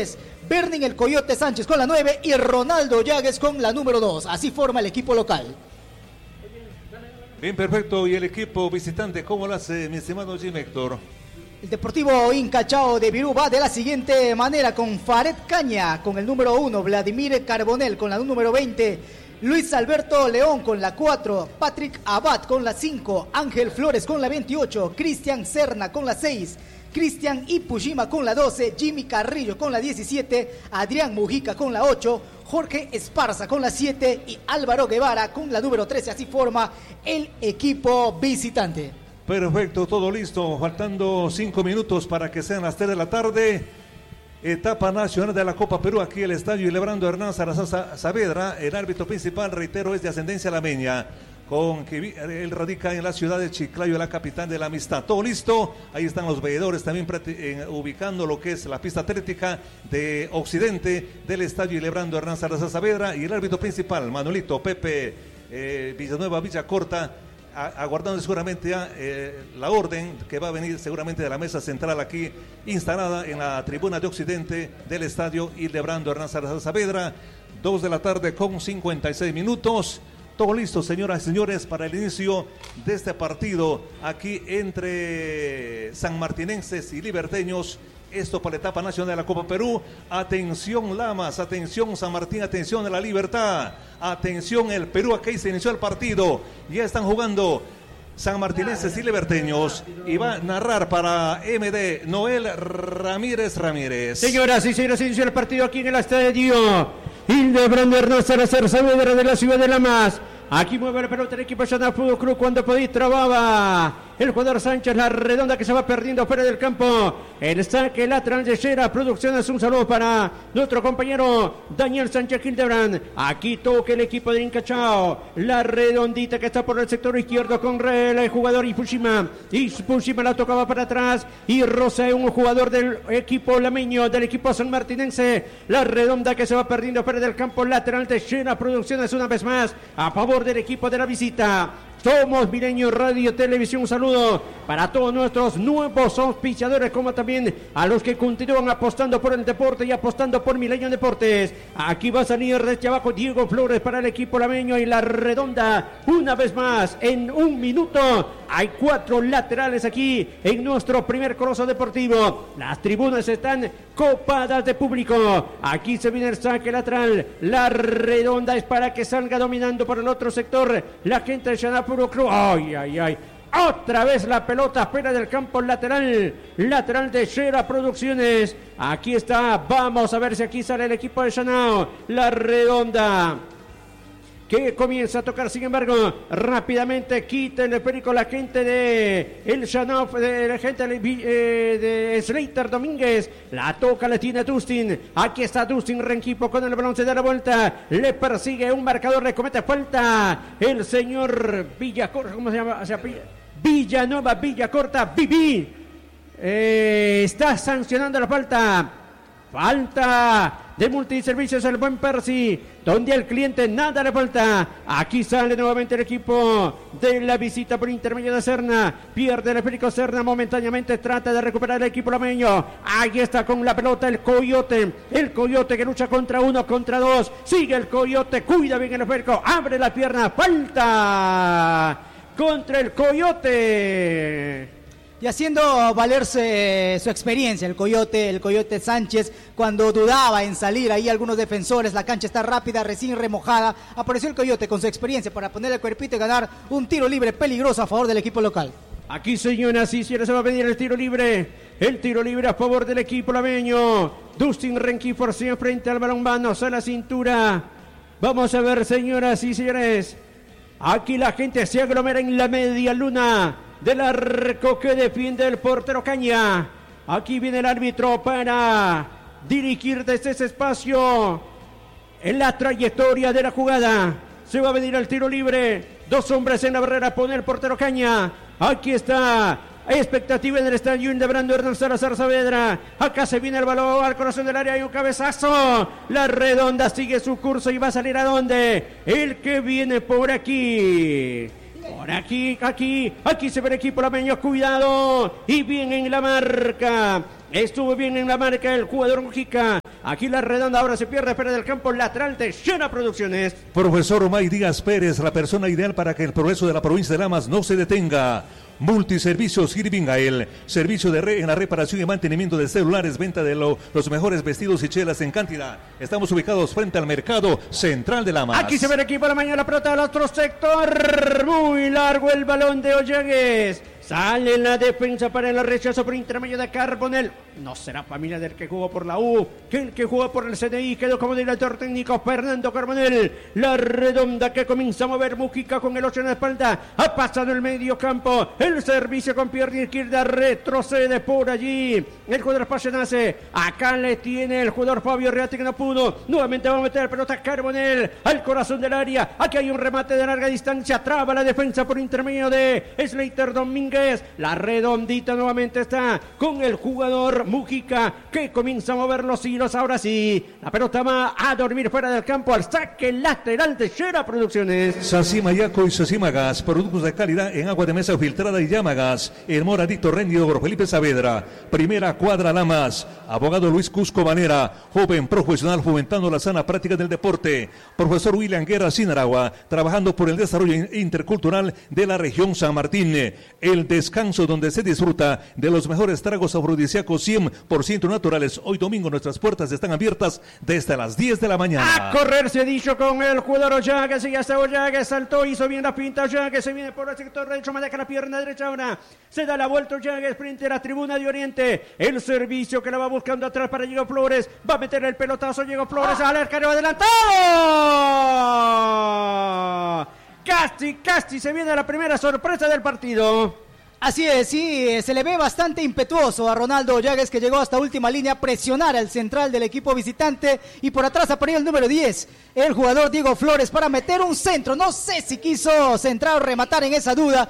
10, Bernin el Coyote Sánchez con la 9 y Ronaldo Llagues con la número 2. Así forma el equipo local. Bien, perfecto. ¿Y el equipo visitante cómo lo hace, mi estimado Jim Héctor? El Deportivo Inca Chao de Virú va de la siguiente manera con Fared Caña con el número 1, Vladimir Carbonel con la número 20, Luis Alberto León con la 4, Patrick Abad con la 5, Ángel Flores con la 28, Cristian Serna con la 6, Cristian Ipushima con la 12, Jimmy Carrillo con la 17, Adrián Mujica con la 8, Jorge Esparza con la 7 y Álvaro Guevara con la número 13. Así forma el equipo visitante. Perfecto, todo listo, faltando 5 minutos para que sean las 3 de la tarde. Etapa nacional de la Copa Perú, aquí el estadio Ilebrando Hernán Salazar Saavedra. El árbitro principal, reitero, es de ascendencia lameña, con que él radica en la ciudad de Chiclayo, la capital de la amistad. Todo listo, ahí están los veedores también ubicando lo que es la pista atlética de occidente del estadio Ilebrando Hernán Salazar Saavedra. Y el árbitro principal, Manuelito Pepe Villanueva Villacorta, aguardando seguramente ya la orden que va a venir seguramente de la mesa central aquí instalada en la tribuna de occidente del estadio Hildebrando Hernán Salazar Saavedra. 2 de la tarde con 56 minutos. Todo listo, señoras y señores, para el inicio de este partido aquí entre sanmartinenses y liberteños. Esto para la etapa nacional de la Copa Perú. Atención Lamas, atención San Martín, atención de la Libertad, atención el Perú, aquí se inició el partido. Ya están jugando sanmartinenses y liberteños y va a narrar para MD Noel Ramírez. Señoras y señores, inició el partido aquí en el estadio Hildebrando Hernán Salazar Saavedra de la ciudad de Lamas. Aquí mueve la pelota el equipo Shana Fútbol Club cuando podía trababa el jugador Sánchez, la redonda que se va perdiendo fuera del campo. El saque lateral de Shera Producciones. Un saludo para nuestro compañero Daniel Sánchez Hildebrand. Aquí toca el equipo de Inca Chao. La redondita que está por el sector izquierdo con el jugador Ipushima. Ipushima la tocaba para atrás y Rosa, un jugador del equipo lameño, del equipo sanmartinense. La redonda que se va perdiendo fuera del campo. Lateral de Shera Producciones una vez más a favor del equipo de la visita. Somos Milenio Radio Televisión. Un saludo para todos nuestros nuevos auspiciadores, como también a los que continúan apostando por el deporte y apostando por Milenio Deportes. Aquí va a salir desde abajo Diego Flores para el equipo lameño y la redonda una vez más en un minuto. Hay 4 laterales aquí en nuestro primer coloso deportivo. Las tribunas están copadas de público. Aquí se viene el saque lateral. La redonda es para que salga dominando por el otro sector la gente de Xanapuro Club. Ay. Otra vez la pelota fuera del campo lateral de Shera Producciones. Aquí está, vamos a ver si aquí sale el equipo de Xanao. La redonda que comienza a tocar, sin embargo, rápidamente quita el esférico la gente de el Xanao, de la gente de Slater Domínguez. La toca, le tiene Dustin. Aquí está Dustin Renquipo con el balón, se da la vuelta. Le persigue un marcador, le comete falta el señor Villacorta, ¿cómo se llama? O sea, Villanueva Villacorta, Vivi. Está sancionando la falta. Falta de multiservicios el buen Percy, donde al cliente nada le falta. Aquí sale nuevamente el equipo de la visita por intermedio de Serna. Pierde el esférico Serna momentáneamente, trata de recuperar el equipo lameño. Ahí está con la pelota el Coyote que lucha contra 1 contra 2. Sigue el Coyote, cuida bien el esférico, abre la pierna, falta contra el Coyote. Y haciendo valerse su experiencia, el Coyote Sánchez, cuando dudaba en salir ahí algunos defensores, la cancha está rápida, recién remojada, apareció el Coyote con su experiencia para poner el cuerpito y ganar un tiro libre peligroso a favor del equipo local. Aquí, señoras y señores, se va a pedir el tiro libre a favor del equipo lameño. Dustin Renquifor frente al balón, manos a la cintura. Vamos a ver, señoras y señores, aquí la gente se aglomera en la media luna del arco que defiende el portero Caña. Aquí viene el árbitro para dirigir desde ese espacio en la trayectoria de la jugada. Se va a venir el tiro libre. 2 hombres en la barrera, pone el portero Caña. Aquí está. Hay expectativa en el estadio Hildebrando Hernán Salazar Saavedra. Acá se viene el balón al corazón del área. Hay un cabezazo. La redonda sigue su curso y va a salir a dónde. El que viene por aquí. Aquí se ve el equipo lameño, cuidado, y bien en la marca Estuvo bien en la marca el jugador Mujica. Aquí la redonda ahora se pierde fuera del campo lateral de Shena Producciones. Profesor Omay Díaz Pérez, la persona ideal para que el progreso de la provincia de Lamas no se detenga. Multiservicios Girvingael, servicio en la reparación y mantenimiento de celulares, venta de los mejores vestidos y chelas en cantidad. Estamos ubicados frente al mercado central de Lamas. Aquí se ve el equipo de la mañana, la pelota del otro sector. Muy largo el balón de Ollagues. Sale la defensa para el rechazo por intermedio de Carbonell. No será familia del que jugó por la U, que el que jugó por el CDI. Quedó como director técnico Fernando Carbonell. La redonda que comienza a mover Mujica con el 8 en la espalda. Ha pasado el medio campo. El servicio con pierna izquierda retrocede por allí. El jugador Pasenace. Acá le tiene el jugador Fabio Reate que no pudo. Nuevamente va a meter la pelota Carbonell al corazón del área. Aquí hay un remate de larga distancia. Traba la defensa por intermedio de Slater Domínguez. La redondita nuevamente está con el jugador Mujica que comienza a mover los hilos. Ahora sí, la pelota va a dormir fuera del campo al saque lateral de Shera Producciones. Sacima Yaco y Sacima Gas, productos de calidad en agua de mesa filtrada y llama gas. El moradito rendidor Felipe Saavedra. Primera cuadra Lamas. Abogado Luis Cusco Vanera, joven profesional fomentando la sana práctica del deporte. Profesor William Guerra Sinaragua, trabajando por el desarrollo intercultural de la región San Martín. El descanso donde se disfruta de los mejores tragos afrodisíacos 100% naturales. Hoy domingo nuestras puertas están abiertas desde las 10 de la mañana. A correr se dicho con el jugador Ollagues, y ya está Ollagues, saltó, hizo bien la pinta Ollagues, se viene por el sector derecho, maneja la pierna derecha ahora, se da la vuelta Ollagues frente a la tribuna de Oriente, el servicio que la va buscando atrás para Diego Flores, va a meter el pelotazo Diego Flores, al arquero adelantado. Casti se viene la primera sorpresa del partido. Así es, sí, se le ve bastante impetuoso a Ronaldo Ollagues, que llegó hasta última línea a presionar al central del equipo visitante, y por atrás apareció el número 10, el jugador Diego Flores, para meter un centro. No sé si quiso centrar o rematar, en esa duda.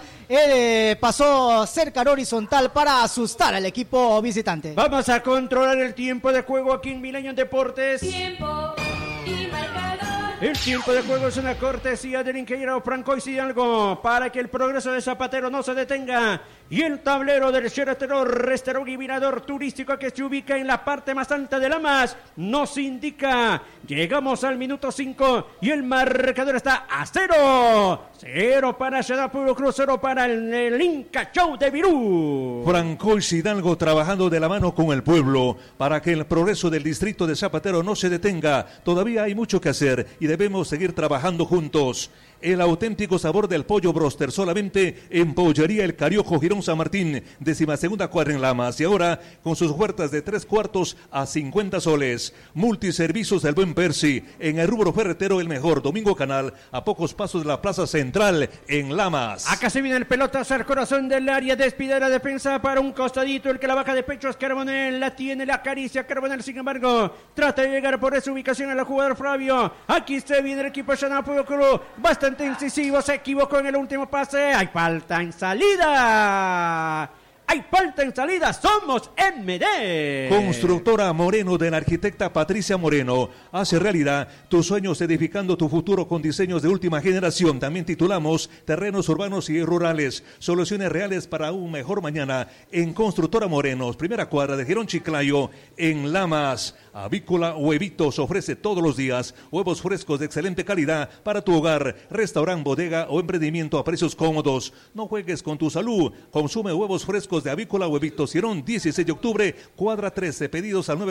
Pasó cerca horizontal para asustar al equipo visitante. Vamos a controlar el tiempo de juego aquí en Milenio Deportes. Tiempo y marcador. El tiempo de juego es una cortesía del ingeniero Francois Hidalgo para que el progreso de Zapatero no se detenga. Y el tablero del Sheraton Restaurant y Mirador Turístico, que se ubica en la parte más alta de Lamas, nos indica. Llegamos al minuto 5 y el marcador está a 0. 0 para Shadapuro Cruz, 0 para el Inca Show de Virú. Francois Hidalgo trabajando de la mano con el pueblo para que el progreso del distrito de Zapatero no se detenga. Todavía hay mucho que hacer y debemos seguir trabajando juntos. El auténtico sabor del pollo broster solamente en Pollería El Cariojo, Girón San Martín, 12ª cuadra en Lamas. Y ahora con sus ofertas de 3/4 a 50 soles. Multiservicios del Buen Percy, en el rubro ferretero el mejor. Domingo Canal, a pocos pasos de la Plaza Central en Lamas. Acá se viene el pelotazo al corazón del área, despide la defensa para un costadito. El que la baja de pecho es Carbonell, la tiene, la acaricia Carbonell, sin embargo trata de llegar por esa ubicación a la jugador Flavio. Aquí se viene el equipo Shanapuyo Cruz, bastante incisivo, se equivocó en el último pase. Hay falta en salida. Hay falta en salida, somos MD. Constructora Moreno, de la arquitecta Patricia Moreno. Hace realidad tus sueños edificando tu futuro con diseños de última generación. También titulamos terrenos urbanos y rurales. Soluciones reales para un mejor mañana en Constructora Moreno. Primera cuadra de Girón Chiclayo en Lamas. Avícola Huevitos ofrece todos los días huevos frescos de excelente calidad para tu hogar, restaurante, bodega o emprendimiento a precios cómodos. No juegues con tu salud. Consume huevos frescos de Avícola Huevitos. Girón, 16 de octubre, cuadra 13. Pedidos al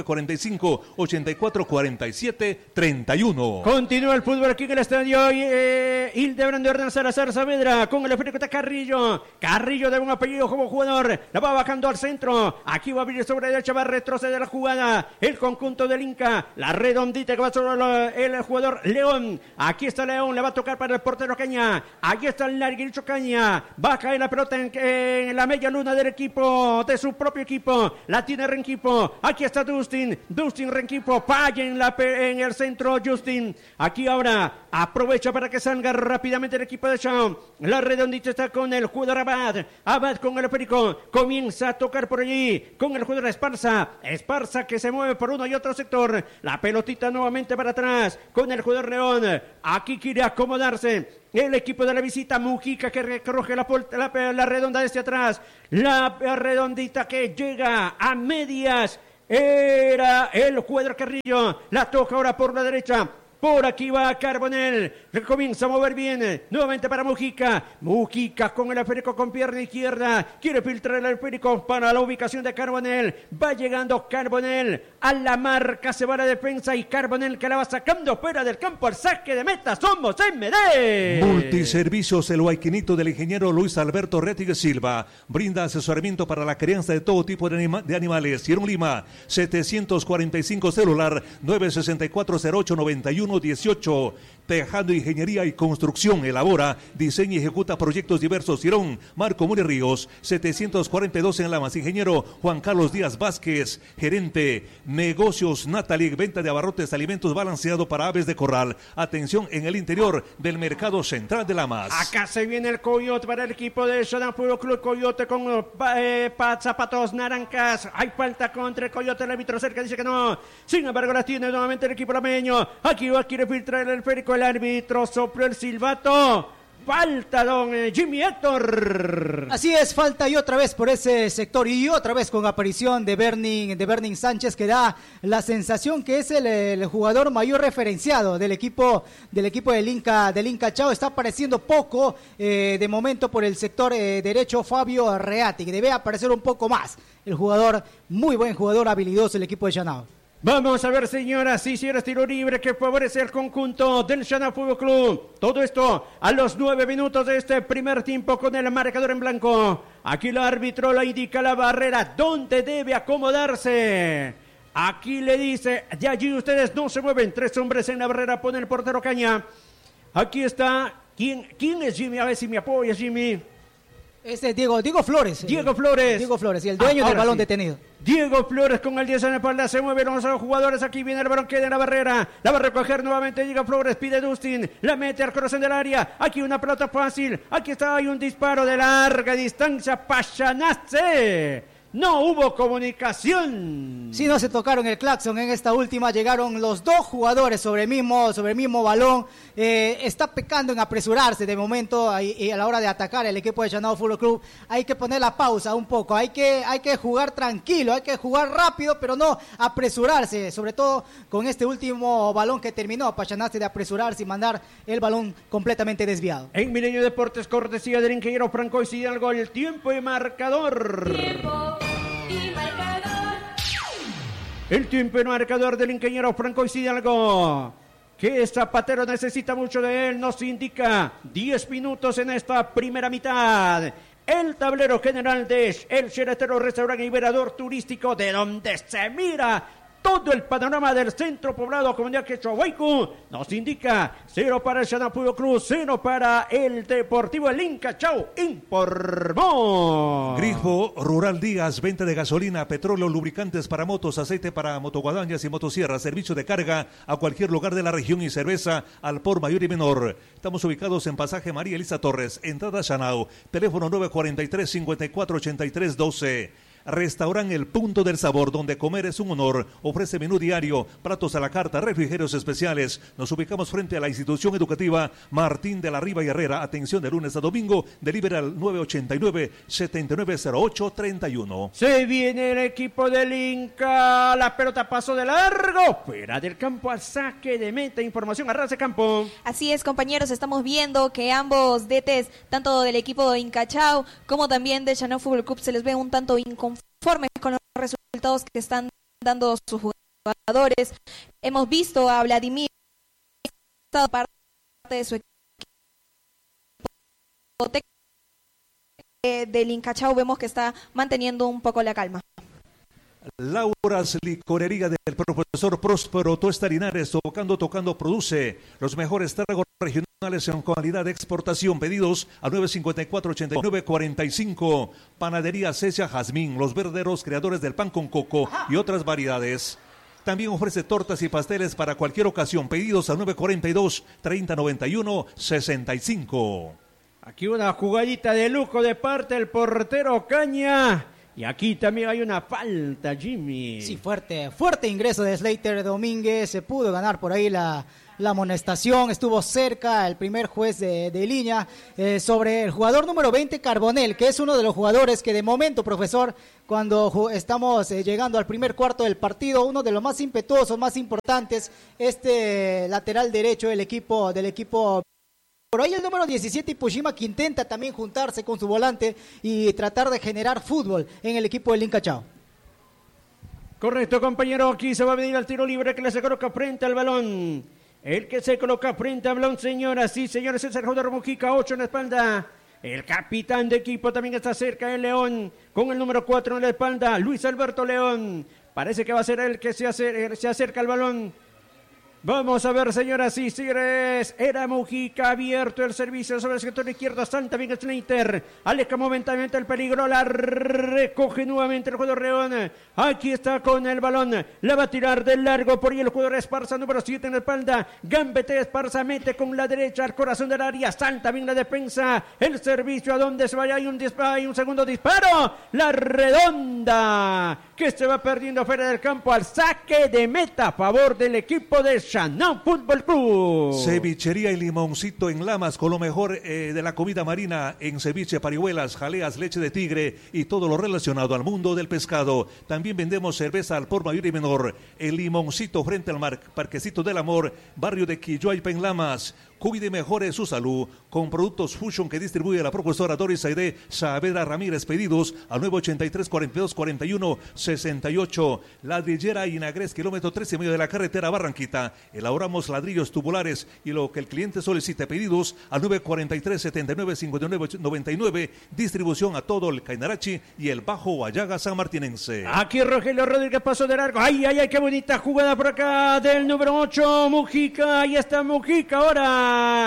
945-8447-31. Continúa el fútbol aquí en el estadio. Hildebrando Hernán Salazar Saavedra con el esférico de Carrillo. Carrillo de un apellido como jugador. La va bajando al centro. Aquí va a abrir sobre derecha, va a retroceder la jugada. El conjunto del Inca, la redondita que va sobre el jugador León. Aquí está León, le va a tocar para el portero Caña. Aquí está el larguicho Caña. Va a caer la pelota en la media luna del equipo, de su propio equipo. La tiene Renquipo. Aquí está Dustin Renquipo. Falla en el centro Justin. Aquí ahora aprovecha para que salga rápidamente el equipo de Chao. La redondita está con el jugador Abad con el esférico. Comienza a tocar por allí con el jugador Esparza que se mueve por uno y otro sector. La pelotita nuevamente para atrás con el jugador León. Aquí quiere acomodarse el equipo de la visita. Mujica que recoge la redonda desde atrás. La redondita que llega a medias. Era el Cuadro Carrillo. La toca ahora por la derecha. Por aquí va Carbonell, que comienza a mover bien, nuevamente para Mujica. Mujica con el esférico con pierna izquierda, quiere filtrar el esférico para la ubicación de Carbonell. Va llegando Carbonell a la marca, se va la defensa y Carbonell que la va sacando fuera del campo al saque de meta. Somos MD. Multiservicios El Huayquinito del ingeniero Luis Alberto Rettig Silva. Brinda asesoramiento para la crianza de todo tipo de animales. Sierra Lima, 745 celular 964089118. Tejado Ingeniería y Construcción. Elabora, diseña y ejecuta proyectos diversos. Girón, Marco Muri Ríos, 742 en Lamas. Ingeniero Juan Carlos Díaz Vázquez. Gerente, Negocios Natalic. Venta de abarrotes, alimentos balanceado para aves de corral. Atención en el interior del Mercado Central de Lamas. Acá se viene el Coyote para el equipo de Xanadu Fútbol Club. Coyote con zapatos naranjas. Hay falta contra el Coyote. El árbitro cerca dice que no. Sin embargo, la tiene nuevamente el equipo lameño. Aquí va, quiere filtrar el esférico. El árbitro sopló el silbato. Falta, don Jimmy Héctor. Así es, falta y otra vez por ese sector y otra vez con aparición de Berning Sánchez, que da la sensación que es el jugador mayor referenciado del equipo del Inca Chao. Está apareciendo poco de momento por el sector derecho Fabio Reati, que debe aparecer un poco más. El jugador, muy buen jugador, habilidoso el equipo de Xanadu. Vamos a ver, señoras y señores, tiro libre que favorece al conjunto del Xanadu Fútbol Club. Todo esto a los 9 minutos de este primer tiempo con el marcador en blanco. Aquí el árbitro le indica la barrera donde debe acomodarse. Aquí le dice, de allí ustedes no se mueven. 3 hombres en la barrera, pone el portero Caña. Aquí está, ¿quién es Jimmy? A ver si me apoya, Jimmy. Este es Diego Flores. Diego Flores. Diego Flores, y el dueño del balón detenido. Diego Flores con el 10 en la espalda, se mueven los jugadores, aquí viene el balón, queda en la barrera, la va a recoger nuevamente Diego Flores, pide Dustin, la mete al corazón del área, aquí una pelota fácil, aquí está, hay un disparo de larga distancia, Pachanace. No hubo comunicación. Sí, no se tocaron el claxon en esta última. Llegaron los dos jugadores sobre el mismo balón. Está pecando en apresurarse de momento a la hora de atacar el equipo de Xanadu Fútbol Club. Hay que poner la pausa un poco. Hay que jugar tranquilo, hay que jugar rápido, pero no apresurarse. Sobre todo con este último balón que terminó. Pachanaste de apresurarse y mandar el balón completamente desviado. En Milenio Deportes, cortesía del ingeniero Franco Hidalgo, el tiempo y marcador. Tiempo y marcador. El tiempo y marcador del ingeniero Franco Hidalgo. Que Zapatero necesita mucho de él, nos indica 10 minutos en esta primera mitad. El tablero general de El Cheretero Restaurante y Verador Turístico, de donde se mira todo el panorama del centro poblado comunidad Quechohuaycu, nos indica 0 para el Xanadu Fútbol Club, 0 para el Deportivo El Inca Chao. Informó Grifo Rural Díaz, venta de gasolina, petróleo, lubricantes para motos, aceite para motoguadañas y motosierras, servicio de carga a cualquier lugar de la región y cerveza al por mayor y menor. Estamos ubicados en Pasaje María Elisa Torres, entrada Xanadu, teléfono 943-5483-12. Restaurante El Punto del Sabor, donde comer es un honor. Ofrece menú diario, platos a la carta, refrigerios especiales. Nos ubicamos frente a la institución educativa Martín de la Riva y Herrera. Atención de lunes a domingo. Delivery al 989-790831. Se viene el equipo del Inca. La pelota pasó de largo. Fuera del campo al saque de meta. Información a ras de campo. Así es, compañeros. Estamos viendo que ambos DTs, tanto del equipo de Inca Chao como también de Xanadu Fútbol Club, se les ve un tanto inconformes con los resultados que están dando sus jugadores. Hemos visto a Vladimir parte de su equipo del Inca Chao, vemos que está manteniendo un poco la calma. Laura's Licorería del profesor Próspero Tuesta Linares, tocando, produce los mejores tragos regionales en calidad de exportación. Pedidos al 954-8945. Panadería Cecia Jazmín, los verdaderos creadores del pan con coco y otras variedades. También ofrece tortas y pasteles para cualquier ocasión. Pedidos al 942-3091-65. Aquí una jugadita de lujo de parte del portero Caña. Y aquí también hay una falta, Jimmy. Sí, fuerte ingreso de Slater Domínguez, se pudo ganar por ahí la amonestación, estuvo cerca el primer juez de línea sobre el jugador número 20, Carbonell, que es uno de los jugadores que de momento, profesor, cuando estamos llegando al primer cuarto del partido, uno de los más impetuosos, más importantes, lateral derecho del equipo. Por ahí el número 17, Ipushima, que intenta también juntarse con su volante y tratar de generar fútbol en el equipo del Inca Chao. Correcto, compañero, aquí se va a venir al tiro libre que le se coloca frente al balón. El que se coloca frente al balón, señoras y señores, es el jugador Mujica, 8 en la espalda. El capitán de equipo también está cerca, el León, con el número 4 en la espalda, Luis Alberto León. Parece que va a ser el que se acerca al balón. Vamos a ver, señoras y señores, era Mujica, abierto el servicio sobre el sector izquierdo, Santa bien Slater, aleja momentáneamente el peligro, la recoge nuevamente el jugador León, aquí está con el balón, la va a tirar de largo, por ahí el jugador Esparza, número 7 en la espalda, Gambete Esparza, mete con la derecha al corazón del área, Santa bien la defensa, el servicio a donde se vaya, hay un segundo disparo, la redonda, que se va perdiendo fuera del campo al saque de meta a favor del equipo de Chanao Fútbol Club. Cevichería y Limoncito en Lamas, con lo mejor de la comida marina en ceviche, parihuelas, jaleas, leche de tigre y todo lo relacionado al mundo del pescado. También vendemos cerveza al por mayor y menor. El Limoncito frente al Parquecito del Amor, barrio de Quilloaypa en Lamas. Cuide y mejore su salud con productos Fusion que distribuye la profesora Doris Aide Saavedra Ramírez. Pedidos al 983-42-41-68. Ladrillera Inagres, kilómetro 13,5 de la carretera Barranquita. Elaboramos ladrillos tubulares y lo que el cliente solicite. Pedidos al 943-79-59-99. Distribución a todo el Cainarachi y el Bajo Guayaga sanmartinense. Aquí Rogelio Rodríguez pasó de largo. Ay, ay, ay, qué bonita jugada por acá del número 8, Mujica. Ahí está Mujica ahora.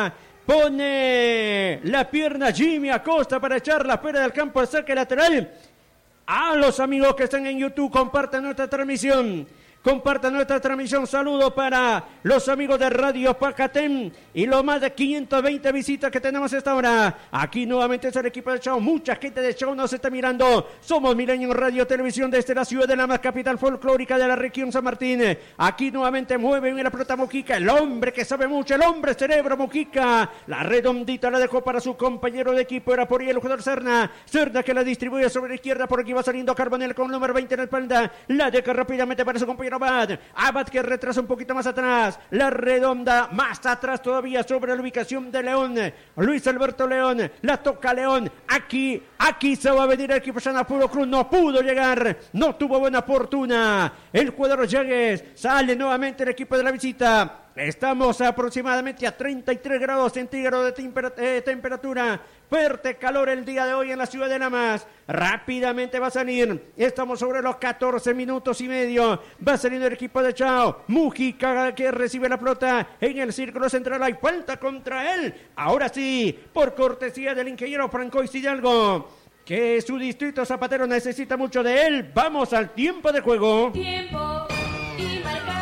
Pone la pierna Jimmy Acosta para echarla fuera del campo al saque lateral. A los amigos que están en YouTube, compartan nuestra transmisión. Saludo para los amigos de Radio Pacatén y los más de 520 visitas que tenemos a esta hora. Aquí nuevamente es el equipo de Chao. Mucha gente de Chao nos está mirando. Somos Milenio Radio Televisión desde la ciudad de La Más, capital folclórica de la región San Martín. Aquí nuevamente mueve en la pelota Mujica, el hombre que sabe mucho, el hombre cerebro Mujica. La redondita la dejó para su compañero de equipo, era por ahí el jugador Serna que la distribuye sobre la izquierda, por aquí va saliendo Carbonell con el número 20 en la espalda. La deja rápidamente para su compañero Abad que retrasa un poquito más atrás, la redonda más atrás todavía sobre la ubicación de León, Luis Alberto León, la toca León, aquí se va a venir el equipo Chanao Fútbol Club, no pudo llegar, no tuvo buena fortuna, el jugador Yagues, sale nuevamente el equipo de la visita. Estamos aproximadamente a 33 grados centígrados de temperatura. Fuerte calor el día de hoy en la ciudad de Lamas. Rápidamente va a salir. Estamos sobre los 14 minutos y medio. Va saliendo el equipo de Chao. Mujica que recibe la pelota en el círculo central. Hay falta contra él. Ahora sí, por cortesía del ingeniero Francois Hidalgo, que su distrito zapatero necesita mucho de él. Vamos al tiempo de juego. Tiempo y marcador.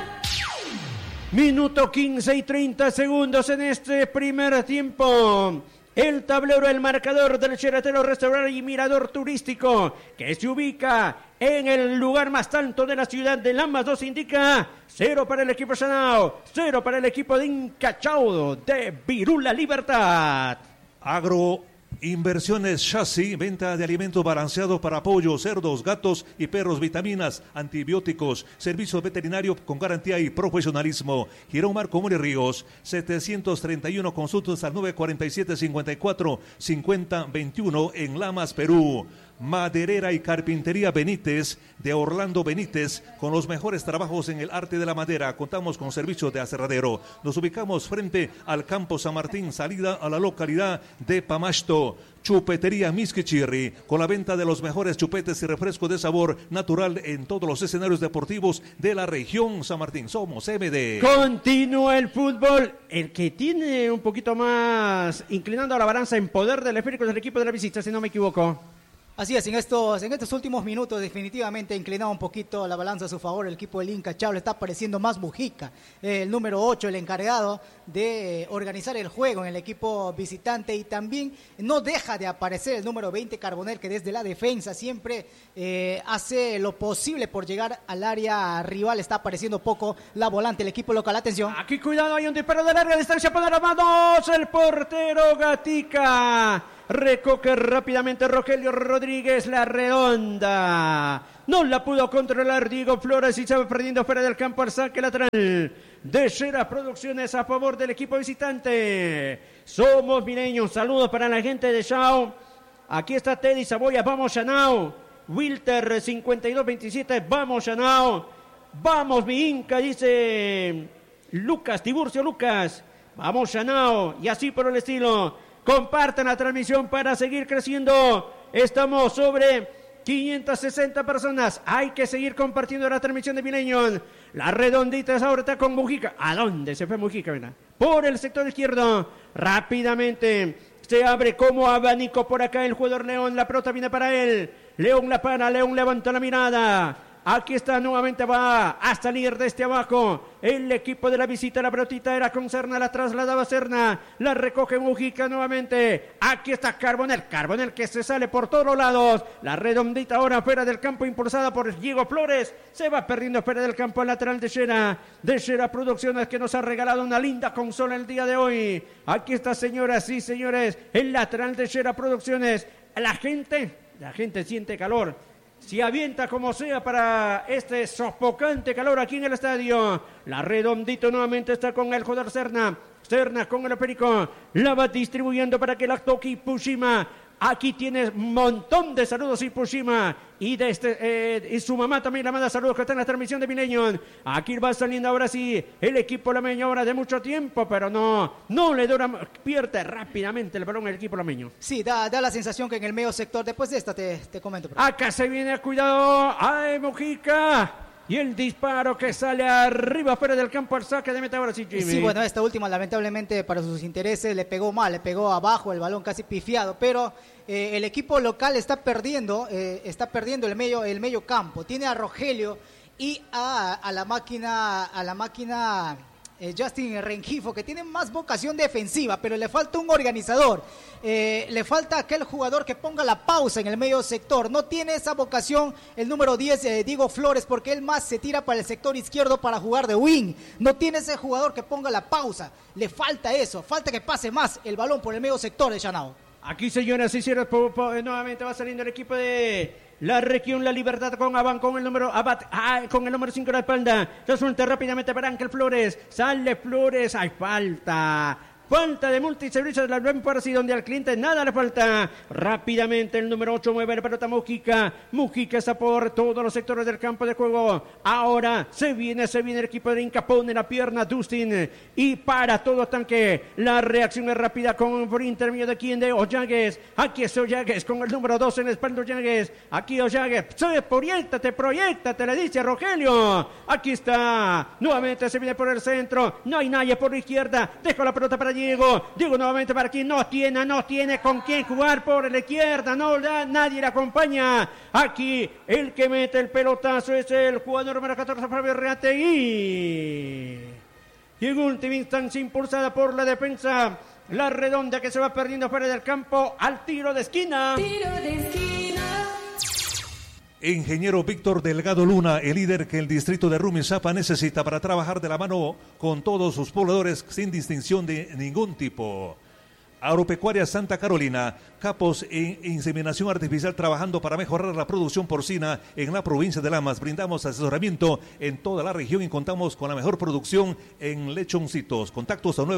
Minuto 15 y 30 segundos en este primer tiempo. El tablero, el marcador del Cheratero Restaurante y Mirador Turístico, que se ubica en el lugar más alto de la ciudad de Lamas, nos indica 0 para el equipo Chanao, 0 para el equipo de Inca Chao de Virula Libertad. Inversiones Chasis, venta de alimentos balanceados para pollos, cerdos, gatos y perros, vitaminas, antibióticos, servicio veterinario con garantía y profesionalismo. Girón Marco Mori Ríos, 731, consultas al 947-54-5021 en Lamas, Perú. Maderera y Carpintería Benítez, de Orlando Benítez, con los mejores trabajos en el arte de la madera. Contamos con servicio de aserradero. Nos ubicamos frente al Campo San Martín, salida a la localidad de Pamasto. Chupetería Misquichirri, con la venta de los mejores chupetes y refrescos de sabor natural en todos los escenarios deportivos de la región San Martín. Somos MD. Continúa el fútbol, el que tiene un poquito más inclinando a la balanza en poder del esférico del equipo de la visita, si no me equivoco. Así es, en estos últimos minutos definitivamente ha inclinado un poquito la balanza a su favor el equipo del Incachao. Le está apareciendo más Mujica, el número 8, el encargado de organizar el juego en el equipo visitante, y también no deja de aparecer el número 20, Carbonell, que desde la defensa siempre hace lo posible por llegar al área rival. Está apareciendo poco la volante, el equipo local. Atención. Aquí cuidado, hay un disparo de larga distancia para las manos, el portero Gatica. Recoge rápidamente Rogelio Rodríguez, la redonda. No la pudo controlar Diego Flores y se va perdiendo fuera del campo al saque lateral de Shera Producciones a favor del equipo visitante. Somos mineños. Saludos para la gente de Chao. Aquí está Teddy Saboya. Vamos, Chanao. Wilter 5227. Vamos, Chanao. Vamos, mi Inca, dice Lucas, Tiburcio Lucas. Vamos, Chanao. Y así por el estilo. Compartan la transmisión para seguir creciendo. Estamos sobre 560 personas. Hay que seguir compartiendo la transmisión de Mineño. La redondita es ahora, está con Mujica. ¿A dónde se fue Mujica? ¿Verdad? Por el sector izquierdo. Rápidamente se abre como abanico por acá el jugador León. La pelota viene para él. León la para. León levanta la mirada. Aquí está, nuevamente va a salir desde abajo el equipo de la visita. La pelotita era con Serna, la trasladaba Serna, la recoge Mujica nuevamente. Aquí está Carbonell que se sale por todos lados. La redondita ahora fuera del campo, impulsada por Diego Flores. Se va perdiendo fuera del campo el lateral de Shera Producciones, que nos ha regalado una linda consola el día de hoy. Aquí está, señoras y señores, el lateral de Shera Producciones. La gente siente calor. Se avienta como sea para este sofocante calor aquí en el estadio. La redondito nuevamente está con el jugador Serna. Serna con el Perico. La va distribuyendo para que la toque Ipushima. Aquí tienes un montón de saludos Ipushima. Y y su mamá también la manda saludos, que está en la transmisión de Mineño. Aquí va saliendo ahora sí el equipo lameño, ahora de mucho tiempo, pero no le dura, pierde rápidamente el balón el equipo lameño. Sí, da la sensación que en el medio sector, después de esta te comento. Acá se viene, cuidado, ¡ay, Mujica! Y el disparo que sale arriba, fuera del campo, al saque de meta ahora sí, Jimmy. Sí, bueno, esta última lamentablemente para sus intereses le pegó mal, le pegó abajo, el balón casi pifiado, pero el equipo local está perdiendo el medio campo. Tiene a Rogelio y a la máquina Justin Rengifo, que tiene más vocación defensiva, pero le falta un organizador. Le falta aquel jugador que ponga la pausa en el medio sector. No tiene esa vocación el número 10, Diego Flores, porque él más se tira para el sector izquierdo para jugar de wing. No tiene ese jugador que ponga la pausa. Le falta eso, falta que pase más el balón por el medio sector de Chanao. Aquí, señoras y señores, nuevamente va saliendo el equipo de la región La Libertad con Aban, con el número 5 de la espalda. Resulta rápidamente para Ángel Flores. Sale Flores, hay falta de multiservicios de la Buen Parsi, donde al cliente nada le falta. Rápidamente el número 8 mueve la pelota Mujica. Mujica está por todos los sectores del campo de juego. Ahora se viene el equipo de Inca, pone la pierna Dustin y para todo tanque. La reacción es rápida por intermedio de quien, de Ollagues. Aquí es Ollagues con el número 2 en la espalda Ollagues. Aquí Ollagues, proyéctate, le dice Rogelio. Aquí está, nuevamente se viene por el centro. No hay nadie por la izquierda. Deja la pelota para Diego nuevamente para quien no tiene con quién jugar por la izquierda, nadie le acompaña. Aquí el que mete el pelotazo es el jugador número 14, Fabio Reategui. Y en última instancia, impulsada por la defensa, la redonda, que se va perdiendo fuera del campo al tiro de esquina. Ingeniero Víctor Delgado Luna, el líder que el distrito de Rumichaca necesita para trabajar de la mano con todos sus pobladores sin distinción de ningún tipo. Agropecuaria Santa Carolina, capos en inseminación artificial, trabajando para mejorar la producción porcina en la provincia de Lamas. Brindamos asesoramiento en toda la región y contamos con la mejor producción en lechoncitos. Contactos al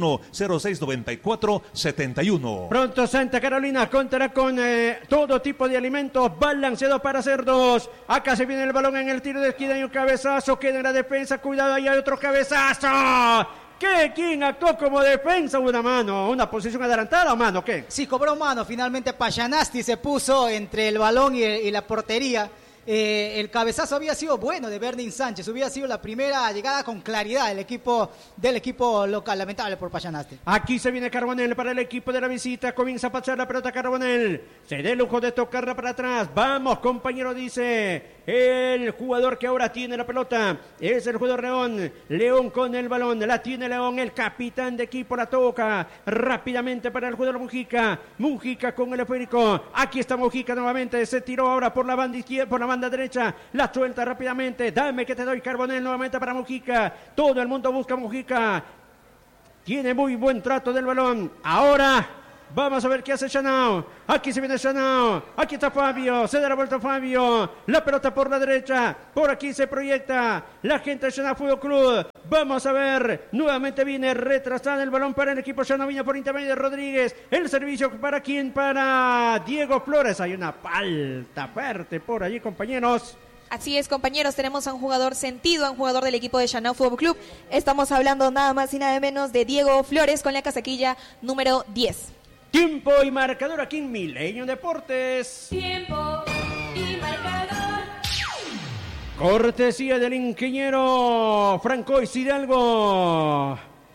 921-0694-71. Pronto Santa Carolina contará con todo tipo de alimentos balanceados para cerdos. Acá se viene el balón en el tiro de esquina y un cabezazo, queda en la defensa, cuidado, ahí hay otro cabezazo. ¿Quién actuó como defensa? Una posición adelantada, mano, ¿qué? Sí, cobró mano, finalmente Pachanasti se puso entre el balón y la portería. el cabezazo había sido bueno de Bernin Sánchez, hubiera sido la primera llegada con claridad del equipo local, lamentable por Pachanaste. Aquí se viene Carbonell para el equipo de la visita, comienza a pasar la pelota Carbonell, se da el lujo de tocarla para atrás, vamos compañero, dice el jugador que ahora tiene la pelota, es el jugador León con el balón, la tiene León, el capitán de equipo la toca rápidamente para el jugador Mujica con el esférico, aquí está Mujica nuevamente, se tiró ahora por la banda izquierda, por la banda derecha, la suelta rápidamente, dame que te doy Carbonell nuevamente para Mujica, todo el mundo busca a Mujica, tiene muy buen trato del balón, ahora vamos a ver qué hace Chanao, aquí se viene Chanao, aquí está Fabio, se da la vuelta Fabio, la pelota por la derecha, por aquí se proyecta la gente de Chanao Fútbol Club, vamos a ver, nuevamente viene retrasado el balón para el equipo Chanao, viene por intermedio de Rodríguez, el servicio para quién, para Diego Flores, hay una falta fuerte por allí compañeros. Así es, compañeros, tenemos a un jugador sentido, a un jugador del equipo de Chanao Fútbol Club. Estamos hablando nada más y nada menos de Diego Flores con la casaquilla número 10. Tiempo y marcador aquí en Milenio Deportes. Tiempo y marcador. Cortesía del ingeniero Francois Hidalgo.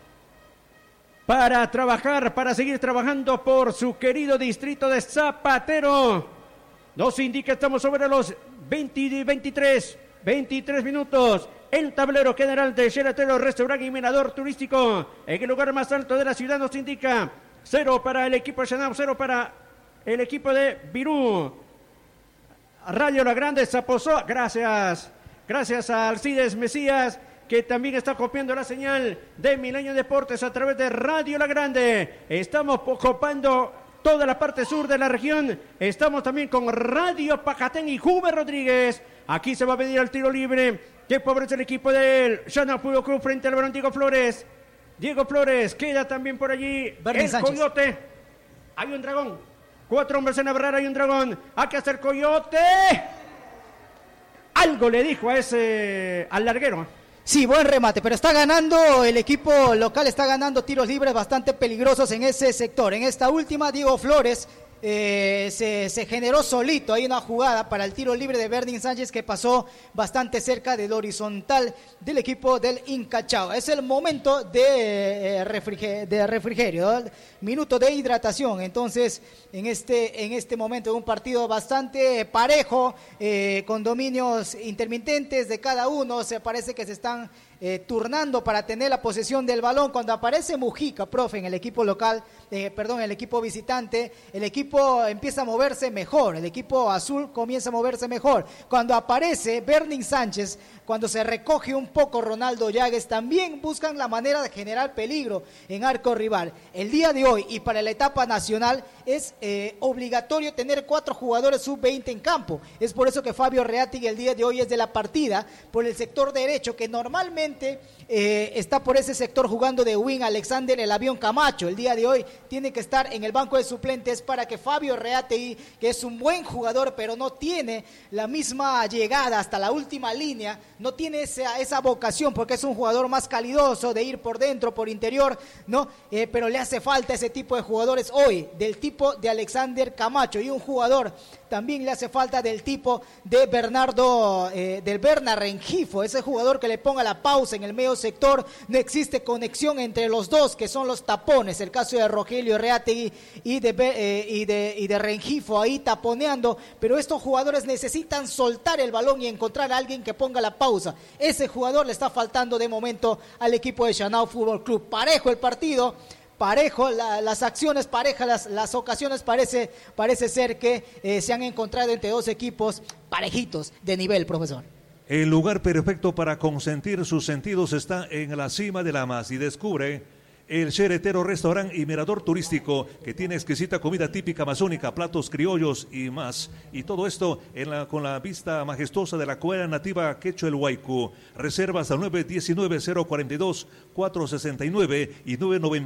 Para trabajar, para seguir trabajando por su querido distrito de Zapatero. Nos indica, estamos sobre los 23 minutos. El tablero general de Sheraton Restaurante y Mirador Turístico. En el lugar más alto de la ciudad nos indica 0 para el equipo de Chanao, 0 para el equipo de Virú. Radio La Grande se posó. Gracias a Alcides Mesías, que también está copiando la señal de Milenio Deportes a través de Radio La Grande. Estamos copando toda la parte sur de la región. Estamos también con Radio Pacatén y Juve Rodríguez. Aquí se va a pedir el tiro libre que favorece el equipo del Chanao Fútbol Club frente al balón Diego Flores. Diego Flores, queda también por allí el Coyote. Hay un dragón. 4 hombres en la barrera, hay un dragón. Aquí está el Coyote. Algo le dijo a ese al larguero. Sí, buen remate, pero está ganando el equipo local, está ganando tiros libres bastante peligrosos en ese sector. En esta última, Diego Flores se generó solito. Hay una jugada para el tiro libre de Bernin Sánchez que pasó bastante cerca del horizontal del equipo del Incachao. Es el momento de refrigerio, ¿no? Minuto de hidratación. Entonces, en este momento, un partido bastante parejo, con dominios intermitentes de cada uno. Se parece que se están turnando para tener la posesión del balón. Cuando aparece Mujica, profe, en el equipo local, el equipo visitante, el equipo empieza a moverse mejor, el equipo azul comienza a moverse mejor. Cuando aparece Bernin Sánchez, cuando se recoge un poco Ronaldo Llagues, también buscan la manera de generar peligro en arco rival. El día de hoy y para la etapa nacional es obligatorio tener 4 jugadores sub-20 en campo. Es por eso que Fabio Reategui el día de hoy es de la partida por el sector derecho, que normalmente está por ese sector jugando de wing Alexander el Avión Camacho. El día de hoy tiene que estar en el banco de suplentes para que Fabio Reategui, que es un buen jugador pero no tiene la misma llegada hasta la última línea, no tiene esa vocación, porque es un jugador más calidoso de ir por dentro, por interior, ¿no? Pero le hace falta ese tipo de jugadores hoy, del tipo de Alexander Camacho, y un jugador también le hace falta del tipo de del Berna Rengifo, ese jugador que le ponga la pausa en el medio sector. No existe conexión entre los dos, que son los tapones, el caso de Rogelio Reategui y de Rengifo ahí taponeando, pero estos jugadores necesitan soltar el balón y encontrar a alguien que ponga la pausa. Ese jugador le está faltando de momento al equipo de Chanao Fútbol Club. Parejo el partido, parejo, las acciones parejas, las ocasiones parece ser que se han encontrado entre dos equipos parejitos de nivel, profesor. El lugar perfecto para consentir sus sentidos está en la cima de Lamas y descubre el Sheretero Restaurante y Mirador Turístico, que tiene exquisita comida típica amazónica, platos criollos y más. Y todo esto con la vista majestuosa de la cueva nativa Quechua el Huaycu. Reservas al 919-042-469 y